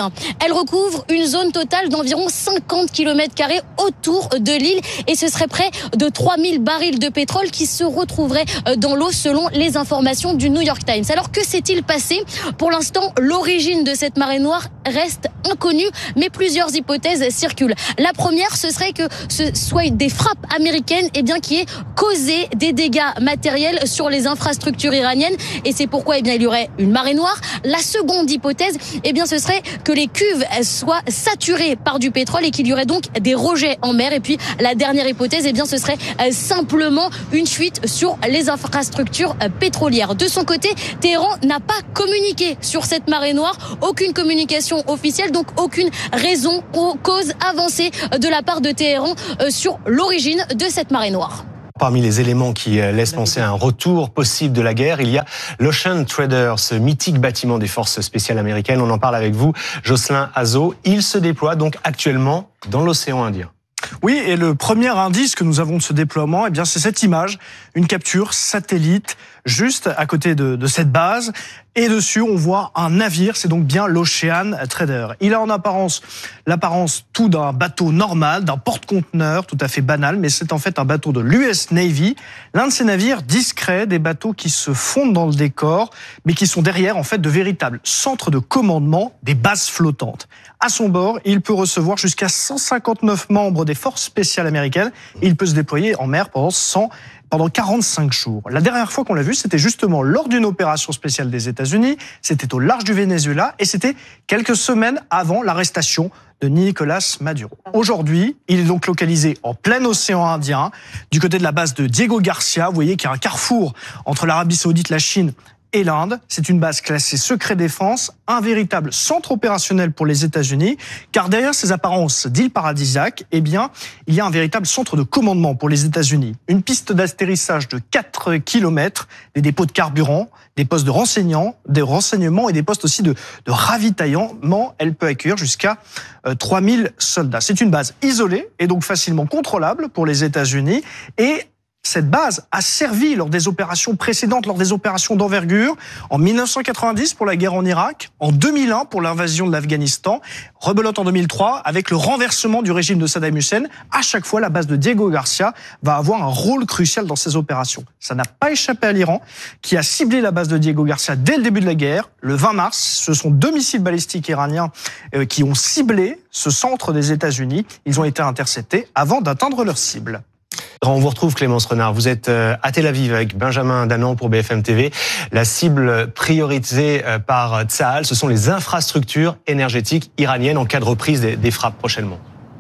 marin. Elle recouvre une zone totale d'environ 50 km² autour de l'île et ce serait près de 3000 barils de pétrole qui se retrouveraient dans l'eau selon les informations du New York Times. Alors que s'est-il passé ? Pour l'instant, l'origine de cette marée noire reste inconnue, mais plusieurs hypothèses circulent. La première, ce serait que ce soit des frappes américaines qui aient causé des dégâts matériels sur les infrastructures iraniennes et c'est pourquoi il y aurait une marée noire. La seconde hypothèse, ce serait que les cuves soient saturées par du pétrole et qu'il y aurait donc des rejets en mer. Et puis la dernière hypothèse, ce serait simplement une fuite sur les infrastructures pétrolières. De son côté, Téhéran n'a pas communiqué sur cette marée noire, aucune communication officielle, donc aucune raison ou cause avancée de la part de Téhéran sur l'origine de cette marée noire. Parmi les éléments qui laissent penser à un retour possible de la guerre, il y a l'Ocean Trader, ce mythique bâtiment des forces spéciales américaines. On en parle avec vous, Jocelyn Azzo. Il se déploie donc actuellement dans l'océan Indien. Oui, et le premier indice que nous avons de ce déploiement, c'est cette image, une capture satellite juste à côté de cette base. Et dessus, on voit un navire, c'est donc bien l'Ocean Trader. Il a en apparence l'apparence tout d'un bateau normal, d'un porte-conteneur tout à fait banal, mais c'est en fait un bateau de l'US Navy, l'un de ces navires discrets, des bateaux qui se fondent dans le décor, mais qui sont derrière en fait de véritables centres de commandement, des bases flottantes. À son bord, il peut recevoir jusqu'à 159 membres des forces spéciales américaines. Il peut se déployer en mer pendant 45 jours. La dernière fois qu'on l'a vu, c'était justement lors d'une opération spéciale des États-Unis. C'était au large du Venezuela et c'était quelques semaines avant l'arrestation de Nicolás Maduro. Aujourd'hui, il est donc localisé en plein océan Indien, du côté de la base de Diego Garcia. Vous voyez qu'il y a un carrefour entre l'Arabie Saoudite, la Chine et l'Inde. C'est une base classée secret défense, un véritable centre opérationnel pour les États-Unis, car derrière ces apparences d'îles paradisiaques, il y a un véritable centre de commandement pour les États-Unis. Une piste d'atterrissage de 4 km, des dépôts de carburant, des postes de renseignement et des postes aussi de ravitaillement. Elle peut accueillir jusqu'à 3000 soldats. C'est une base isolée et donc facilement contrôlable pour les États-Unis et cette base a servi lors des opérations précédentes, lors des opérations d'envergure, en 1990 pour la guerre en Irak, en 2001 pour l'invasion de l'Afghanistan, rebelote en 2003 avec le renversement du régime de Saddam Hussein. À chaque fois, la base de Diego Garcia va avoir un rôle crucial dans ces opérations. Ça n'a pas échappé à l'Iran, qui a ciblé la base de Diego Garcia dès le début de la guerre. Le 20 mars, ce sont 2 missiles balistiques iraniens qui ont ciblé ce centre des États-Unis. Ils ont été interceptés avant d'atteindre leur cible. On vous retrouve Clémence Renard, vous êtes à Tel Aviv avec Benjamin Danan pour BFM TV. La cible priorisée par Tsahal, ce sont les infrastructures énergétiques iraniennes en cas de reprise des frappes prochainement.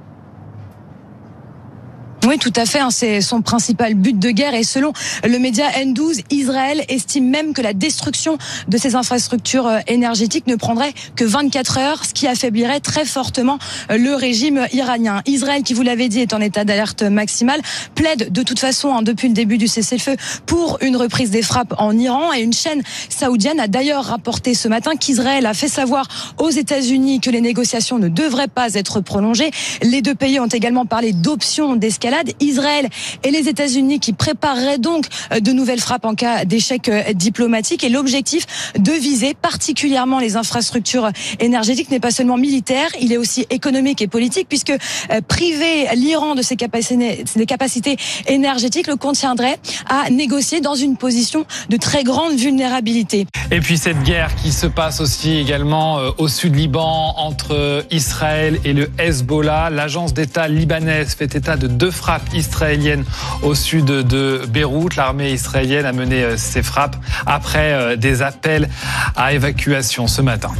Oui, tout à fait. C'est son principal but de guerre. Et selon le média N12, Israël estime même que la destruction de ces infrastructures énergétiques ne prendrait que 24 heures, ce qui affaiblirait très fortement le régime iranien. Israël, qui vous l'avez dit, est en état d'alerte maximale, plaide de toute façon, depuis le début du cessez-le-feu, pour une reprise des frappes en Iran. Et une chaîne saoudienne a d'ailleurs rapporté ce matin qu'Israël a fait savoir aux États-Unis que les négociations ne devraient pas être prolongées. Les deux pays ont également parlé d'options d'escalade. Israël et les États-Unis qui prépareraient donc de nouvelles frappes en cas d'échec diplomatique. Et l'objectif de viser particulièrement les infrastructures énergétiques n'est pas seulement militaire, il est aussi économique et politique, puisque priver l'Iran de ses capacités énergétiques le contraindrait à négocier dans une position de très grande vulnérabilité. Et puis cette guerre qui se passe aussi également au sud Liban entre Israël et le Hezbollah. L'agence d'État libanaise fait état de 2 frappes israéliennes au sud de Beyrouth. L'armée israélienne a mené ces frappes après des appels à évacuation ce matin.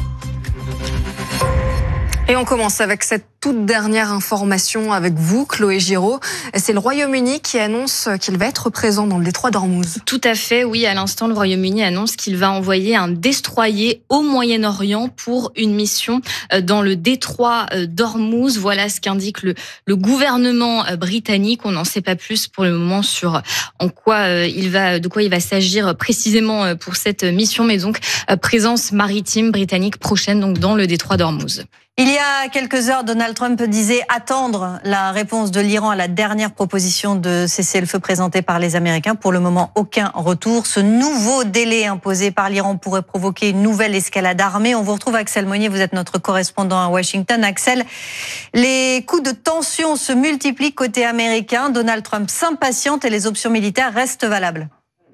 Et on commence avec cette toute dernière information avec vous, Chloé Giraud. C'est le Royaume-Uni qui annonce qu'il va être présent dans le détroit d'Ormuz. Tout à fait, oui. À l'instant, le Royaume-Uni annonce qu'il va envoyer un destroyer au Moyen-Orient pour une mission dans le détroit d'Ormuz. Voilà ce qu'indique le gouvernement britannique. On n'en sait pas plus pour le moment sur de quoi il va s'agir précisément pour cette mission, mais donc présence maritime britannique prochaine donc dans le détroit d'Ormuz. Il y a quelques heures, Donald Trump disait attendre la réponse de l'Iran à la dernière proposition de cessez-le-feu présentée par les Américains. Pour le moment, aucun retour. Ce nouveau délai imposé par l'Iran pourrait provoquer une nouvelle escalade armée. On vous retrouve, Axel Monnier, vous êtes notre correspondant à Washington. Axel, les coups de tension se multiplient côté américain. Donald Trump s'impatiente et les options militaires restent valables.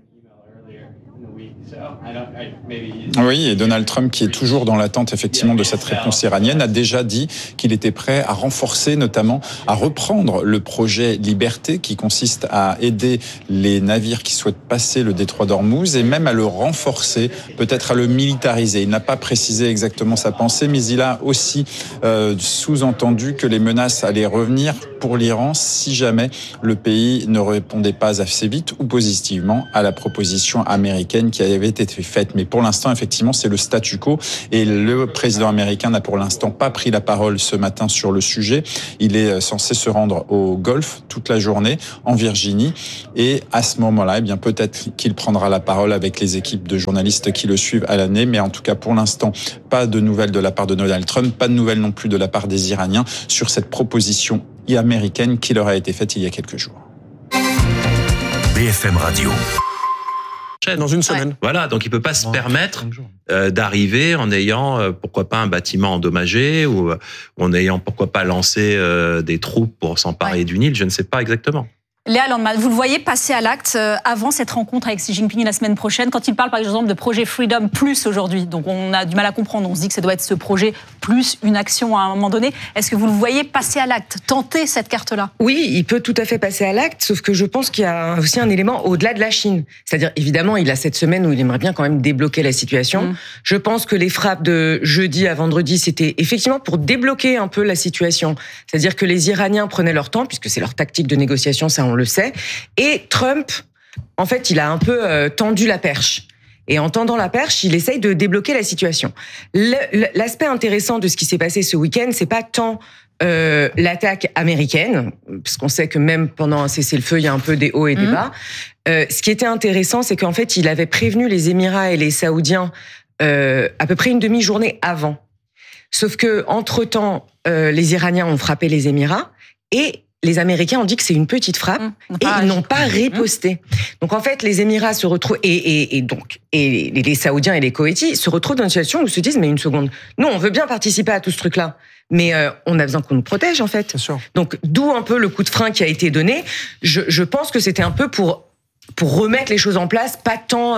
Oui, et Donald Trump, qui est toujours dans l'attente effectivement de cette réponse iranienne, a déjà dit qu'il était prêt à renforcer, notamment à reprendre le projet Liberté, qui consiste à aider les navires qui souhaitent passer le détroit d'Ormuz, et même à le renforcer, peut-être à le militariser. Il n'a pas précisé exactement sa pensée, mais il a aussi sous-entendu que les menaces allaient revenir pour l'Iran si jamais le pays ne répondait pas assez vite ou positivement à la proposition américaine qui avait été faite. Mais pour l'instant, effectivement, c'est le statu quo et le président américain n'a pour l'instant pas pris la parole ce matin sur le sujet. Il est censé se rendre au Golfe toute la journée, en Virginie, et à ce moment-là, eh bien, peut-être qu'il prendra la parole avec les équipes de journalistes qui le suivent à l'année, mais en tout cas, pour l'instant, pas de nouvelles de la part de Donald Trump, pas de nouvelles non plus de la part des Iraniens sur cette proposition américaine qui leur a été faite il y a quelques jours. BFM Radio. Dans une semaine. Ouais. Voilà, donc il peut pas se permettre d'arriver en ayant pourquoi pas un bâtiment endommagé ou en ayant pourquoi pas lancé des troupes pour s'emparer d'une île, je ne sais pas exactement. Léa Landman, vous le voyez passer à l'acte avant cette rencontre avec Xi Jinping la semaine prochaine, quand il parle par exemple de projet Freedom Plus aujourd'hui. Donc on a du mal à comprendre, on se dit que ça doit être ce projet plus une action à un moment donné. Est-ce que vous le voyez passer à l'acte, tenter cette carte-là ? Oui, il peut tout à fait passer à l'acte, sauf que je pense qu'il y a aussi un élément au-delà de la Chine. C'est-à-dire, évidemment, il a cette semaine où il aimerait bien quand même débloquer la situation. Je pense que les frappes de jeudi à vendredi, c'était effectivement pour débloquer un peu la situation. C'est-à-dire que les Iraniens prenaient leur temps, puisque c'est leur tactique de négociation, ça on le sait. Et Trump, en fait, il a un peu tendu la perche. Et en tendant la perche, il essaye de débloquer la situation. L'aspect intéressant de ce qui s'est passé ce week-end, c'est pas tant l'attaque américaine, parce qu'on sait que même pendant un cessez-le-feu, il y a un peu des hauts et des bas. Ce qui était intéressant, c'est qu'en fait, il avait prévenu les Émirats et les Saoudiens à peu près une demi-journée avant. Sauf que entre-temps, les Iraniens ont frappé les Émirats et les Américains ont dit que c'est une petite frappe et ils n'ont pas riposté. Donc en fait, les Émirats se retrouvent et les Saoudiens et les Koweïtis se retrouvent dans une situation où ils se disent mais une seconde, nous on veut bien participer à tout ce truc-là, mais on a besoin qu'on nous protège en fait. Donc d'où un peu le coup de frein qui a été donné. Je pense que c'était un peu pour remettre les choses en place, pas tant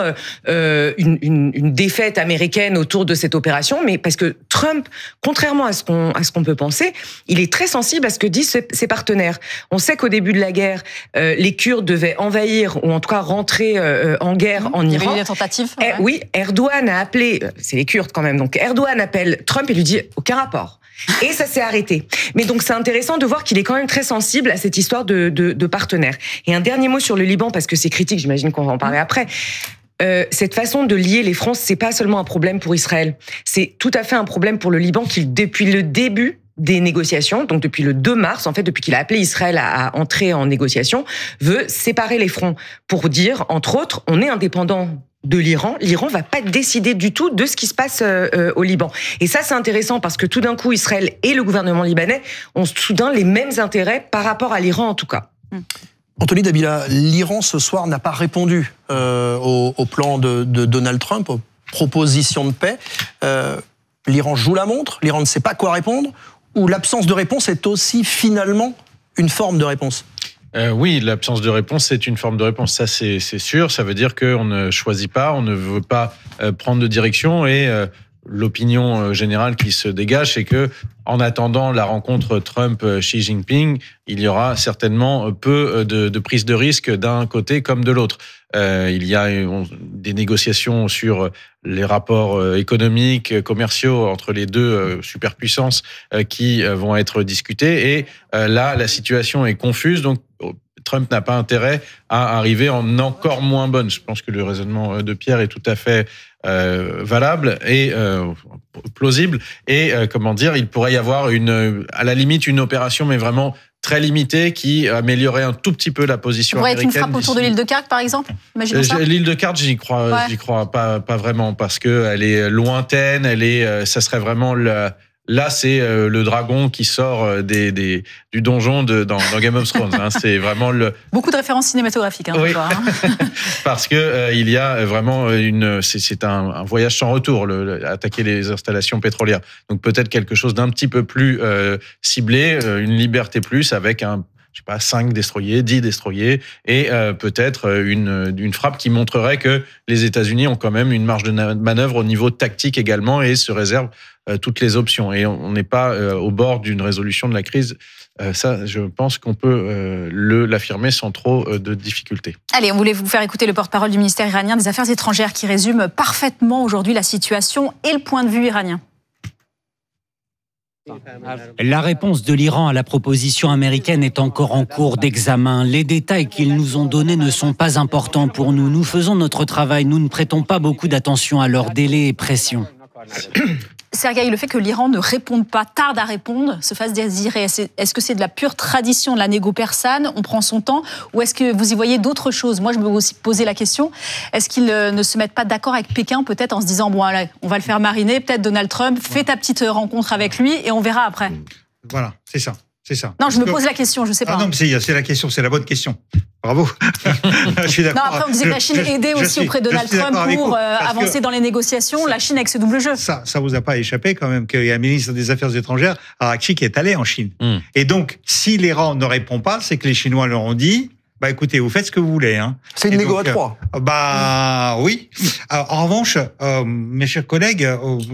une défaite américaine autour de cette opération, mais parce que Trump, contrairement à ce qu'on peut penser, il est très sensible à ce que disent ses partenaires. On sait qu'au début de la guerre, les Kurdes devaient envahir ou en tout cas rentrer en guerre en Iran. Il y avait eu des tentatives. Oui, Erdogan a appelé, c'est les Kurdes quand même, donc Erdogan appelle Trump et lui dit aucun rapport. Et ça s'est arrêté. Mais donc c'est intéressant de voir qu'il est quand même très sensible à cette histoire de partenaires. Et un dernier mot sur le Liban, parce que c'est critique, j'imagine qu'on va en parler après. Cette façon de lier les fronts, c'est pas seulement un problème pour Israël. C'est tout à fait un problème pour le Liban qui, depuis le début des négociations, donc depuis le 2 mars, en fait, depuis qu'il a appelé Israël à entrer en négociation, veut séparer les fronts pour dire, entre autres, on est indépendant de l'Iran. L'Iran va pas décider du tout de ce qui se passe au Liban. Et ça, c'est intéressant parce que tout d'un coup, Israël et le gouvernement libanais ont soudain les mêmes intérêts par rapport à l'Iran, en tout cas. Anthony Dabila, l'Iran ce soir n'a pas répondu au plan de Donald Trump, aux propositions de paix. L'Iran joue la montre, l'Iran ne sait pas quoi répondre, ou l'absence de réponse est aussi finalement une forme de réponse ? Oui, l'absence de réponse, c'est une forme de réponse. Ça, c'est sûr. Ça veut dire qu'on ne choisit pas, on ne veut pas prendre de direction. Et l'opinion générale qui se dégage, c'est que, en attendant la rencontre Trump-Xi Jinping, il y aura certainement peu de prise de risque d'un côté comme de l'autre. Il y a des négociations sur les rapports économiques, commerciaux entre les deux superpuissances qui vont être discutées. Et là, la situation est confuse. Donc, Trump n'a pas intérêt à arriver en encore moins bonne. Je pense que le raisonnement de Pierre est tout à fait valable et plausible. Et comment dire, il pourrait y avoir à la limite une opération, mais vraiment très limitée, qui améliorerait un tout petit peu la position américaine. Ça pourrait être une frappe autour de l'île de Khark, par exemple. Imaginons ça. L'île de Khark, j'y crois pas vraiment, parce que elle est lointaine. Ça serait vraiment Là, c'est le dragon qui sort du donjon dans Game of Thrones. Hein. C'est vraiment beaucoup de références cinématographiques. Hein, oui. soir, hein. Parce que il y a vraiment c'est un voyage sans retour, attaquer les installations pétrolières. Donc peut-être quelque chose d'un petit peu plus ciblé, une liberté plus avec 5 destroyers, 10 destroyers, et peut-être une frappe qui montrerait que les États-Unis ont quand même une marge de manœuvre au niveau tactique également et se réservent toutes les options. Et on n'est pas au bord d'une résolution de la crise. Ça, je pense qu'on peut l'affirmer sans trop de difficultés. Allez, on voulait vous faire écouter le porte-parole du ministère iranien des Affaires étrangères qui résume parfaitement aujourd'hui la situation et le point de vue iranien. La réponse de l'Iran à la proposition américaine est encore en cours d'examen. Les détails qu'ils nous ont donnés ne sont pas importants pour nous. Nous faisons notre travail, nous ne prêtons pas beaucoup d'attention à leurs délais et pressions. Sergueï, le fait que l'Iran ne réponde pas, tarde à répondre, se fasse désirer, est-ce que c'est de la pure tradition de la négo persane, on prend son temps, ou est-ce que vous y voyez d'autres choses? Moi, je me aussi poser la question, est-ce qu'ils ne se mettent pas d'accord avec Pékin, peut-être en se disant, bon, allez, on va le faire mariner, peut-être Donald Trump, fais ta petite rencontre avec lui et on verra après. Voilà, c'est ça. C'est ça. Non, je me pose la question, je sais pas. Ah non, mais c'est la question, c'est la bonne question. Bravo. Je suis d'accord. Non, après on disait que la Chine aidait aussi auprès de Donald Trump pour avancer dans les négociations. La Chine avec ce double jeu. Ça vous a pas échappé quand même qu'il y a un ministre des Affaires étrangères, Araghchi, qui est allé en Chine. Et donc, si l'Iran ne répond pas, c'est que les Chinois leur ont dit, bah écoutez, vous faites ce que vous voulez. Hein. C'est une négo à 3. Bah oui. Alors, en revanche, mes chers collègues,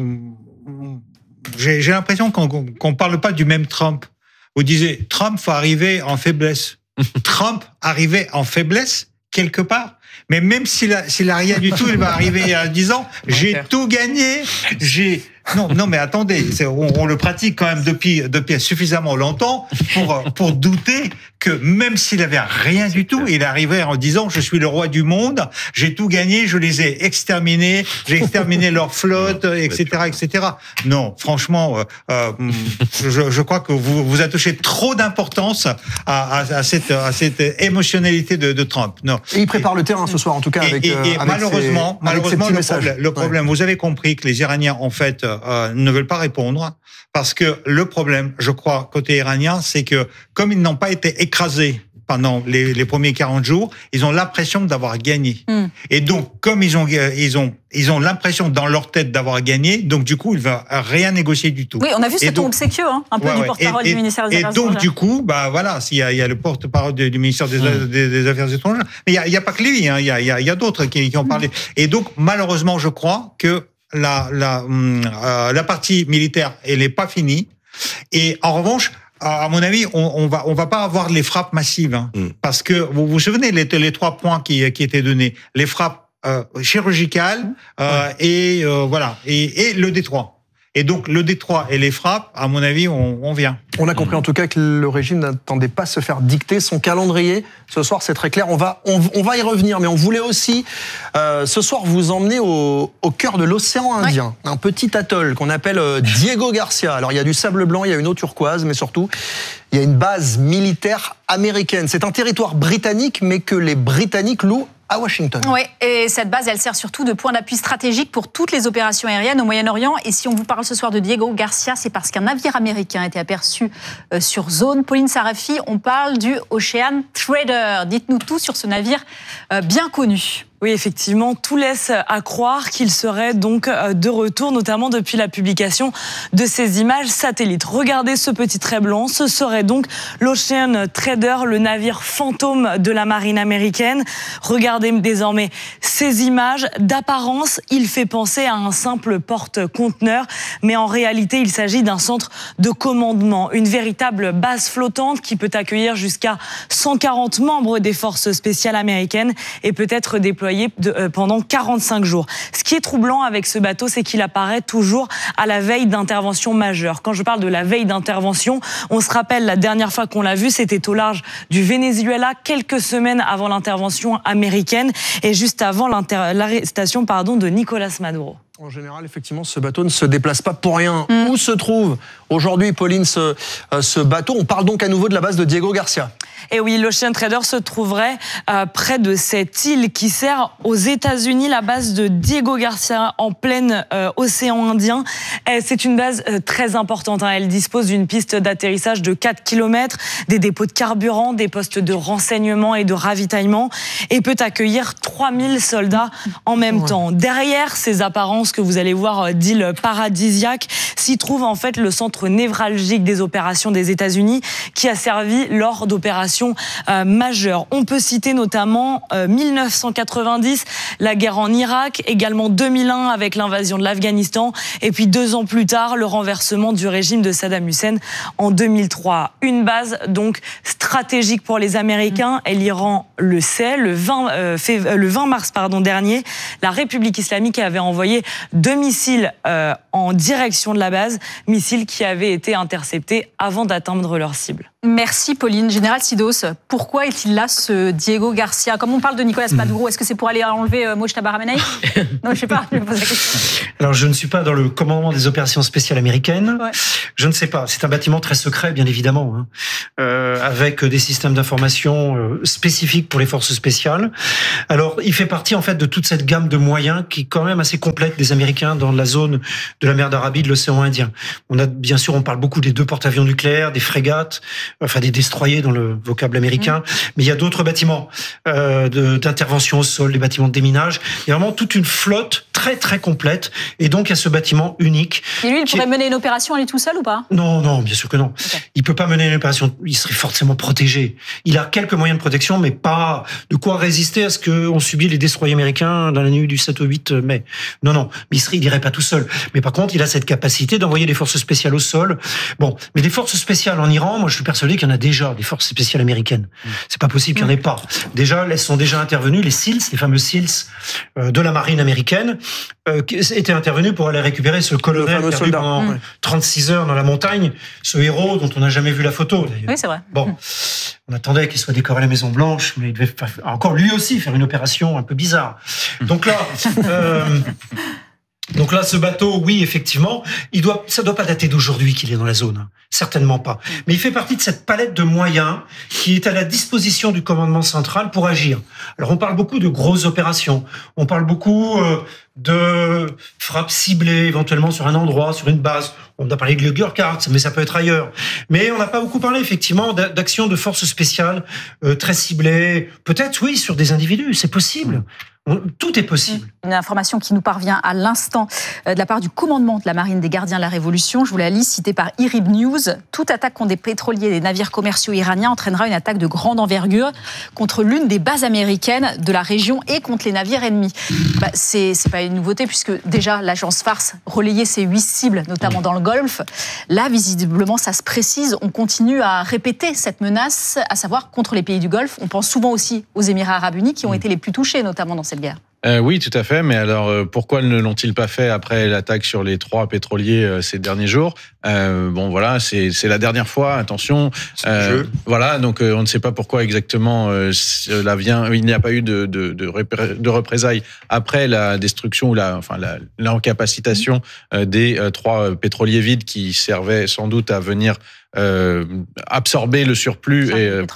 j'ai l'impression qu'on parle pas du même Trump. Vous disiez, Trump va arriver en faiblesse. Trump arrivait en faiblesse, quelque part. Mais même s'il a rien du tout, il va arriver en disant, j'ai tout gagné, Non, mais attendez, on le pratique quand même depuis suffisamment longtemps pour douter que même s'il avait rien du tout, il arrivait en disant, je suis le roi du monde, j'ai tout gagné, je les ai exterminés, j'ai exterminé leur flotte, etc., etc. Non, franchement, je crois que vous attachez trop d'importance à cette émotionnalité de Trump. Non. Et il prépare le terrain ce soir, en tout cas, avec malheureusement, le problème, vous avez compris que les Iraniens, en fait, ne veulent pas répondre parce que le problème, je crois, côté iranien, c'est que comme ils n'ont pas été écrasés pendant les premiers 40 jours, ils ont l'impression d'avoir gagné. Et donc, comme ils ont l'impression dans leur tête d'avoir gagné, donc du coup, ils ne vont rien négocier du tout. Oui, on a vu ce ton obséquieux, un peu du porte-parole du ministère des Affaires étrangères. Et donc, du coup, bah voilà, il y a le porte-parole du ministère des Affaires étrangères, mais il y a pas que lui, hein, il y a d'autres qui ont parlé. Et donc, malheureusement, je crois que la partie militaire, elle n'est pas finie. Et en revanche, à mon avis, on va pas avoir les frappes massives, hein, parce que vous vous souvenez les 3 points qui étaient donnés, les frappes chirurgicales et voilà et le détroit. Et donc, le détroit et les frappes, à mon avis, on vient. On a compris en tout cas que le régime n'attendait pas se faire dicter son calendrier. Ce soir, c'est très clair. On va y revenir, mais on voulait aussi, ce soir, vous emmener au cœur de l'océan Indien. Un petit atoll qu'on appelle Diego Garcia. Alors, il y a du sable blanc, il y a une eau turquoise, mais surtout, il y a une base militaire américaine. C'est un territoire britannique, mais que les Britanniques louent à Washington. Oui, et cette base, elle sert surtout de point d'appui stratégique pour toutes les opérations aériennes au Moyen-Orient. Et si on vous parle ce soir de Diego Garcia, c'est parce qu'un navire américain a été aperçu sur zone. Pauline Sarafi, on parle du Ocean Trader. Dites-nous tout sur ce navire bien connu. Oui, effectivement, tout laisse à croire qu'il serait donc de retour, notamment depuis la publication de ces images satellites. Regardez ce petit trait blanc, ce serait donc l'Ocean Trader, le navire fantôme de la marine américaine. Regardez désormais ces images. D'apparence, il fait penser à un simple porte-conteneur, mais en réalité, il s'agit d'un centre de commandement, une véritable base flottante qui peut accueillir jusqu'à 140 membres des forces spéciales américaines et peut être déployé pendant 45 jours. Ce qui est troublant avec ce bateau, c'est qu'il apparaît toujours à la veille d'intervention majeure. Quand je parle de la veille d'intervention, on se rappelle la dernière fois qu'on l'a vu, c'était au large du Venezuela, quelques semaines avant l'intervention américaine et juste avant l'arrestation de Nicolas Maduro. En général, effectivement, ce bateau ne se déplace pas pour rien. Où se trouve aujourd'hui, Pauline, ce bateau? On parle donc à nouveau de la base de Diego Garcia. Et oui, l'Ocean Trader se trouverait près de cette île qui sert aux États-Unis, la base de Diego Garcia en plein océan Indien. C'est une base très importante. Elle dispose d'une piste d'atterrissage de 4 km, des dépôts de carburant, des postes de renseignement et de ravitaillement et peut accueillir 3000 soldats en même temps. Derrière ces apparences que vous allez voir d'îles paradisiaques, s'y trouve en fait le centre névralgique des opérations des États-Unis qui a servi lors d'opérations majeures. On peut citer notamment 1990, la guerre en Irak, également 2001 avec l'invasion de l'Afghanistan et puis 2 ans plus tard, le renversement du régime de Saddam Hussein en 2003. Une base donc stratégique pour les Américains et l'Iran le sait. Le 20 mars dernier, la République islamique avait envoyé 2 missiles en direction de la base, missiles qui avaient été interceptés avant d'atteindre leur cible. Merci Pauline. Général Sidos, pourquoi est-il là ce Diego Garcia? Comme on parle de Nicolas Maduro, est-ce que c'est pour aller enlever Mojtaba Ramenei? Non, je sais pas, je me pose la question. Alors je ne suis pas dans le commandement des opérations spéciales américaines. Ouais. Je ne sais pas. C'est un bâtiment très secret, bien évidemment, avec des systèmes d'information spécifiques pour les forces spéciales. Alors il fait partie en fait de toute cette gamme de moyens qui est quand même assez complète des Américains dans la zone de la mer d'Arabie, de l'océan Indien. On a bien sûr, on parle beaucoup des 2 porte-avions nucléaires, des frégates, enfin des destroyers dans le vocable américain, mais il y a d'autres bâtiments d'intervention au sol, des bâtiments de déminage. Il y a vraiment toute une flotte très très complète, et donc il y a ce bâtiment unique. Et lui, il pourrait mener une opération à lui tout seul ou pas? Non, bien sûr que non. Okay. Il peut pas mener une opération, il serait forcément protégé. Il a quelques moyens de protection, mais pas de quoi résister à ce qu'ont subi les destroyers américains dans la nuit du 7 au 8 mai. Non, mais il irait pas tout seul. Mais par contre, il a cette capacité d'envoyer des forces spéciales au sol. Bon, mais des forces spéciales en Iran, moi je suis persuadé qu'il y en a déjà, des forces spéciales américaines. C'est pas possible qu'il n'y en ait pas. Déjà, elles sont déjà intervenues, les SEALs, les fameux SEALs de la marine américaine, qui étaient intervenus pour aller récupérer ce colonel perdu pendant 36 heures dans la montagne, ce héros dont on n'a jamais vu la photo d'ailleurs. Oui, c'est vrai. Bon, on attendait qu'il soit décoré à la Maison Blanche, mais il devait encore lui aussi faire une opération un peu bizarre. Donc là, ce bateau, oui, effectivement, ça doit pas dater d'aujourd'hui qu'il est dans la zone, certainement pas. Mais il fait partie de cette palette de moyens qui est à la disposition du commandement central pour agir. Alors, on parle beaucoup de grosses opérations, on parle beaucoup de frappes ciblées, éventuellement sur un endroit, sur une base. On a parlé de Lugurkart, mais ça peut être ailleurs. Mais on n'a pas beaucoup parlé, effectivement, d'actions de forces spéciales très ciblées. Peut-être, oui, sur des individus, c'est possible. Tout est possible. Une information qui nous parvient à l'instant de la part du commandement de la marine des gardiens de la Révolution. Je vous la lis, citée par IRIB News. Toute attaque contre des pétroliers et des navires commerciaux iraniens entraînera une attaque de grande envergure contre l'une des bases américaines de la région et contre les navires ennemis. C'est pas une nouveauté puisque déjà l'agence Fars relayait ses 8 cibles, notamment dans le Golfe. Là, visiblement, ça se précise. On continue à répéter cette menace, à savoir contre les pays du Golfe. On pense souvent aussi aux Émirats arabes unis qui ont été les plus touchés, notamment dans cette guerre. Oui, tout à fait. Mais alors, pourquoi ne l'ont-ils pas fait après l'attaque sur les 3 pétroliers ces derniers jours? Bon, voilà, c'est la dernière fois. Attention. Voilà, donc on ne sait pas pourquoi exactement cela vient. Il n'y a pas eu de représailles après la destruction ou l'incapacitation des 3 pétroliers vides qui servaient sans doute à venir absorber le surplus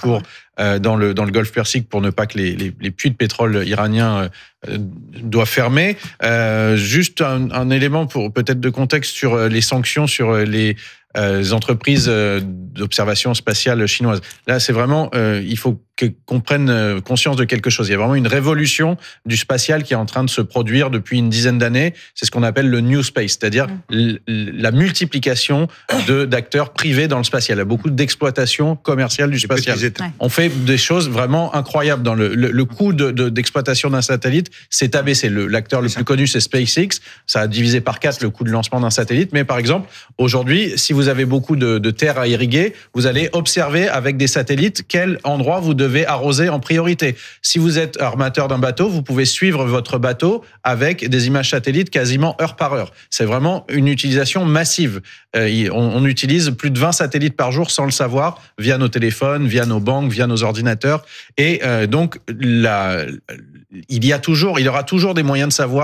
dans le Golfe Persique pour ne pas que les puits de pétrole iraniens doivent fermer. Juste un élément pour peut-être de contexte sur les sanctions sur les entreprises d'observation spatiale chinoises. Là, c'est vraiment, il faut qu'on prenne conscience de quelque chose. Il y a vraiment une révolution du spatial qui est en train de se produire depuis une dizaine d'années. C'est ce qu'on appelle le New Space, c'est-à-dire la multiplication d'acteurs privés dans le spatial. Il y a beaucoup d'exploitation commerciale du spatial. On fait des choses vraiment incroyables. Dans le coût d'exploitation d'un satellite s'est abaissé. L'acteur le plus connu, c'est SpaceX. Ça a divisé par 4 le coût de lancement d'un satellite. Mais par exemple, aujourd'hui, si vous avez beaucoup de terres à irriguer, vous allez observer avec des satellites quel endroit vous devez arroser en priorité. Si vous êtes armateur d'un bateau, vous pouvez suivre votre bateau avec des images satellites quasiment heure par heure. C'est vraiment une utilisation massive. On utilise plus de 20 satellites par jour sans le savoir, via nos téléphones, via nos banques, via nos ordinateurs. Et donc, il y aura toujours des moyens de savoir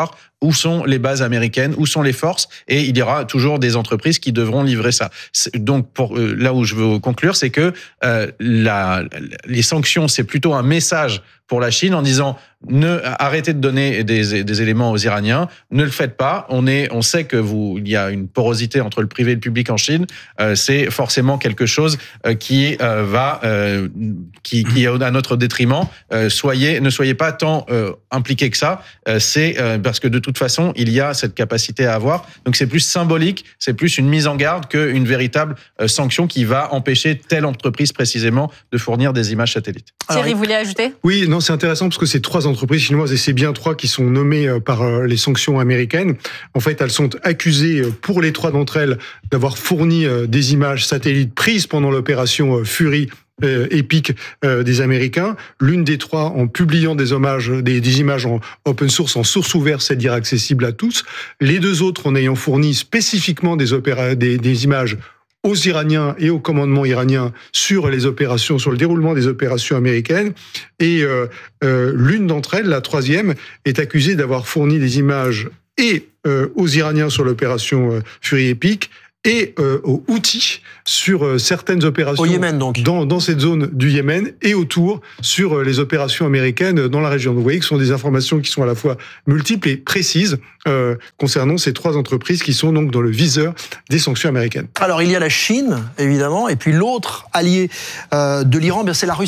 où sont les bases américaines, où sont les forces, et il y aura toujours des entreprises qui devront livrer ça. Donc, là où je veux conclure, c'est que les sanctions, c'est plutôt un message pour la Chine en disant arrêtez de donner des éléments aux Iraniens, ne le faites pas. On sait que il y a une porosité entre le privé et le public en Chine. C'est forcément quelque chose qui est à notre détriment. Ne soyez pas tant impliqués que ça. C'est parce que de toute façon, il y a cette capacité à avoir. Donc c'est plus symbolique, c'est plus une mise en garde qu'une véritable sanction qui va empêcher telle entreprise précisément de fournir des images satellites. Thierry, vous voulez ajouter ? Oui, non, c'est intéressant parce que c'est 3 entreprises chinoises et c'est bien 3 qui sont nommées par les sanctions américaines. En fait, elles sont accusées pour les 3 d'entre elles d'avoir fourni des images satellites prises pendant l'opération Fury épique des Américains. L'une des 3 en publiant des images en open source, en source ouverte, c'est-à-dire accessible à tous. Les 2 autres en ayant fourni spécifiquement des images aux Iraniens et au commandement iranien sur le déroulement des opérations américaines. Et l'une d'entre elles, la 3e, est accusée d'avoir fourni des images aux Iraniens sur l'opération Fury Epic et aux Houthis sur certaines opérations au Yémen, donc. Dans cette zone du Yémen et autour sur les opérations américaines dans la région. Donc vous voyez que ce sont des informations qui sont à la fois multiples et précises concernant ces 3 entreprises qui sont donc dans le viseur des sanctions américaines. Alors il y a la Chine, évidemment, et puis l'autre allié de l'Iran, c'est la Russie.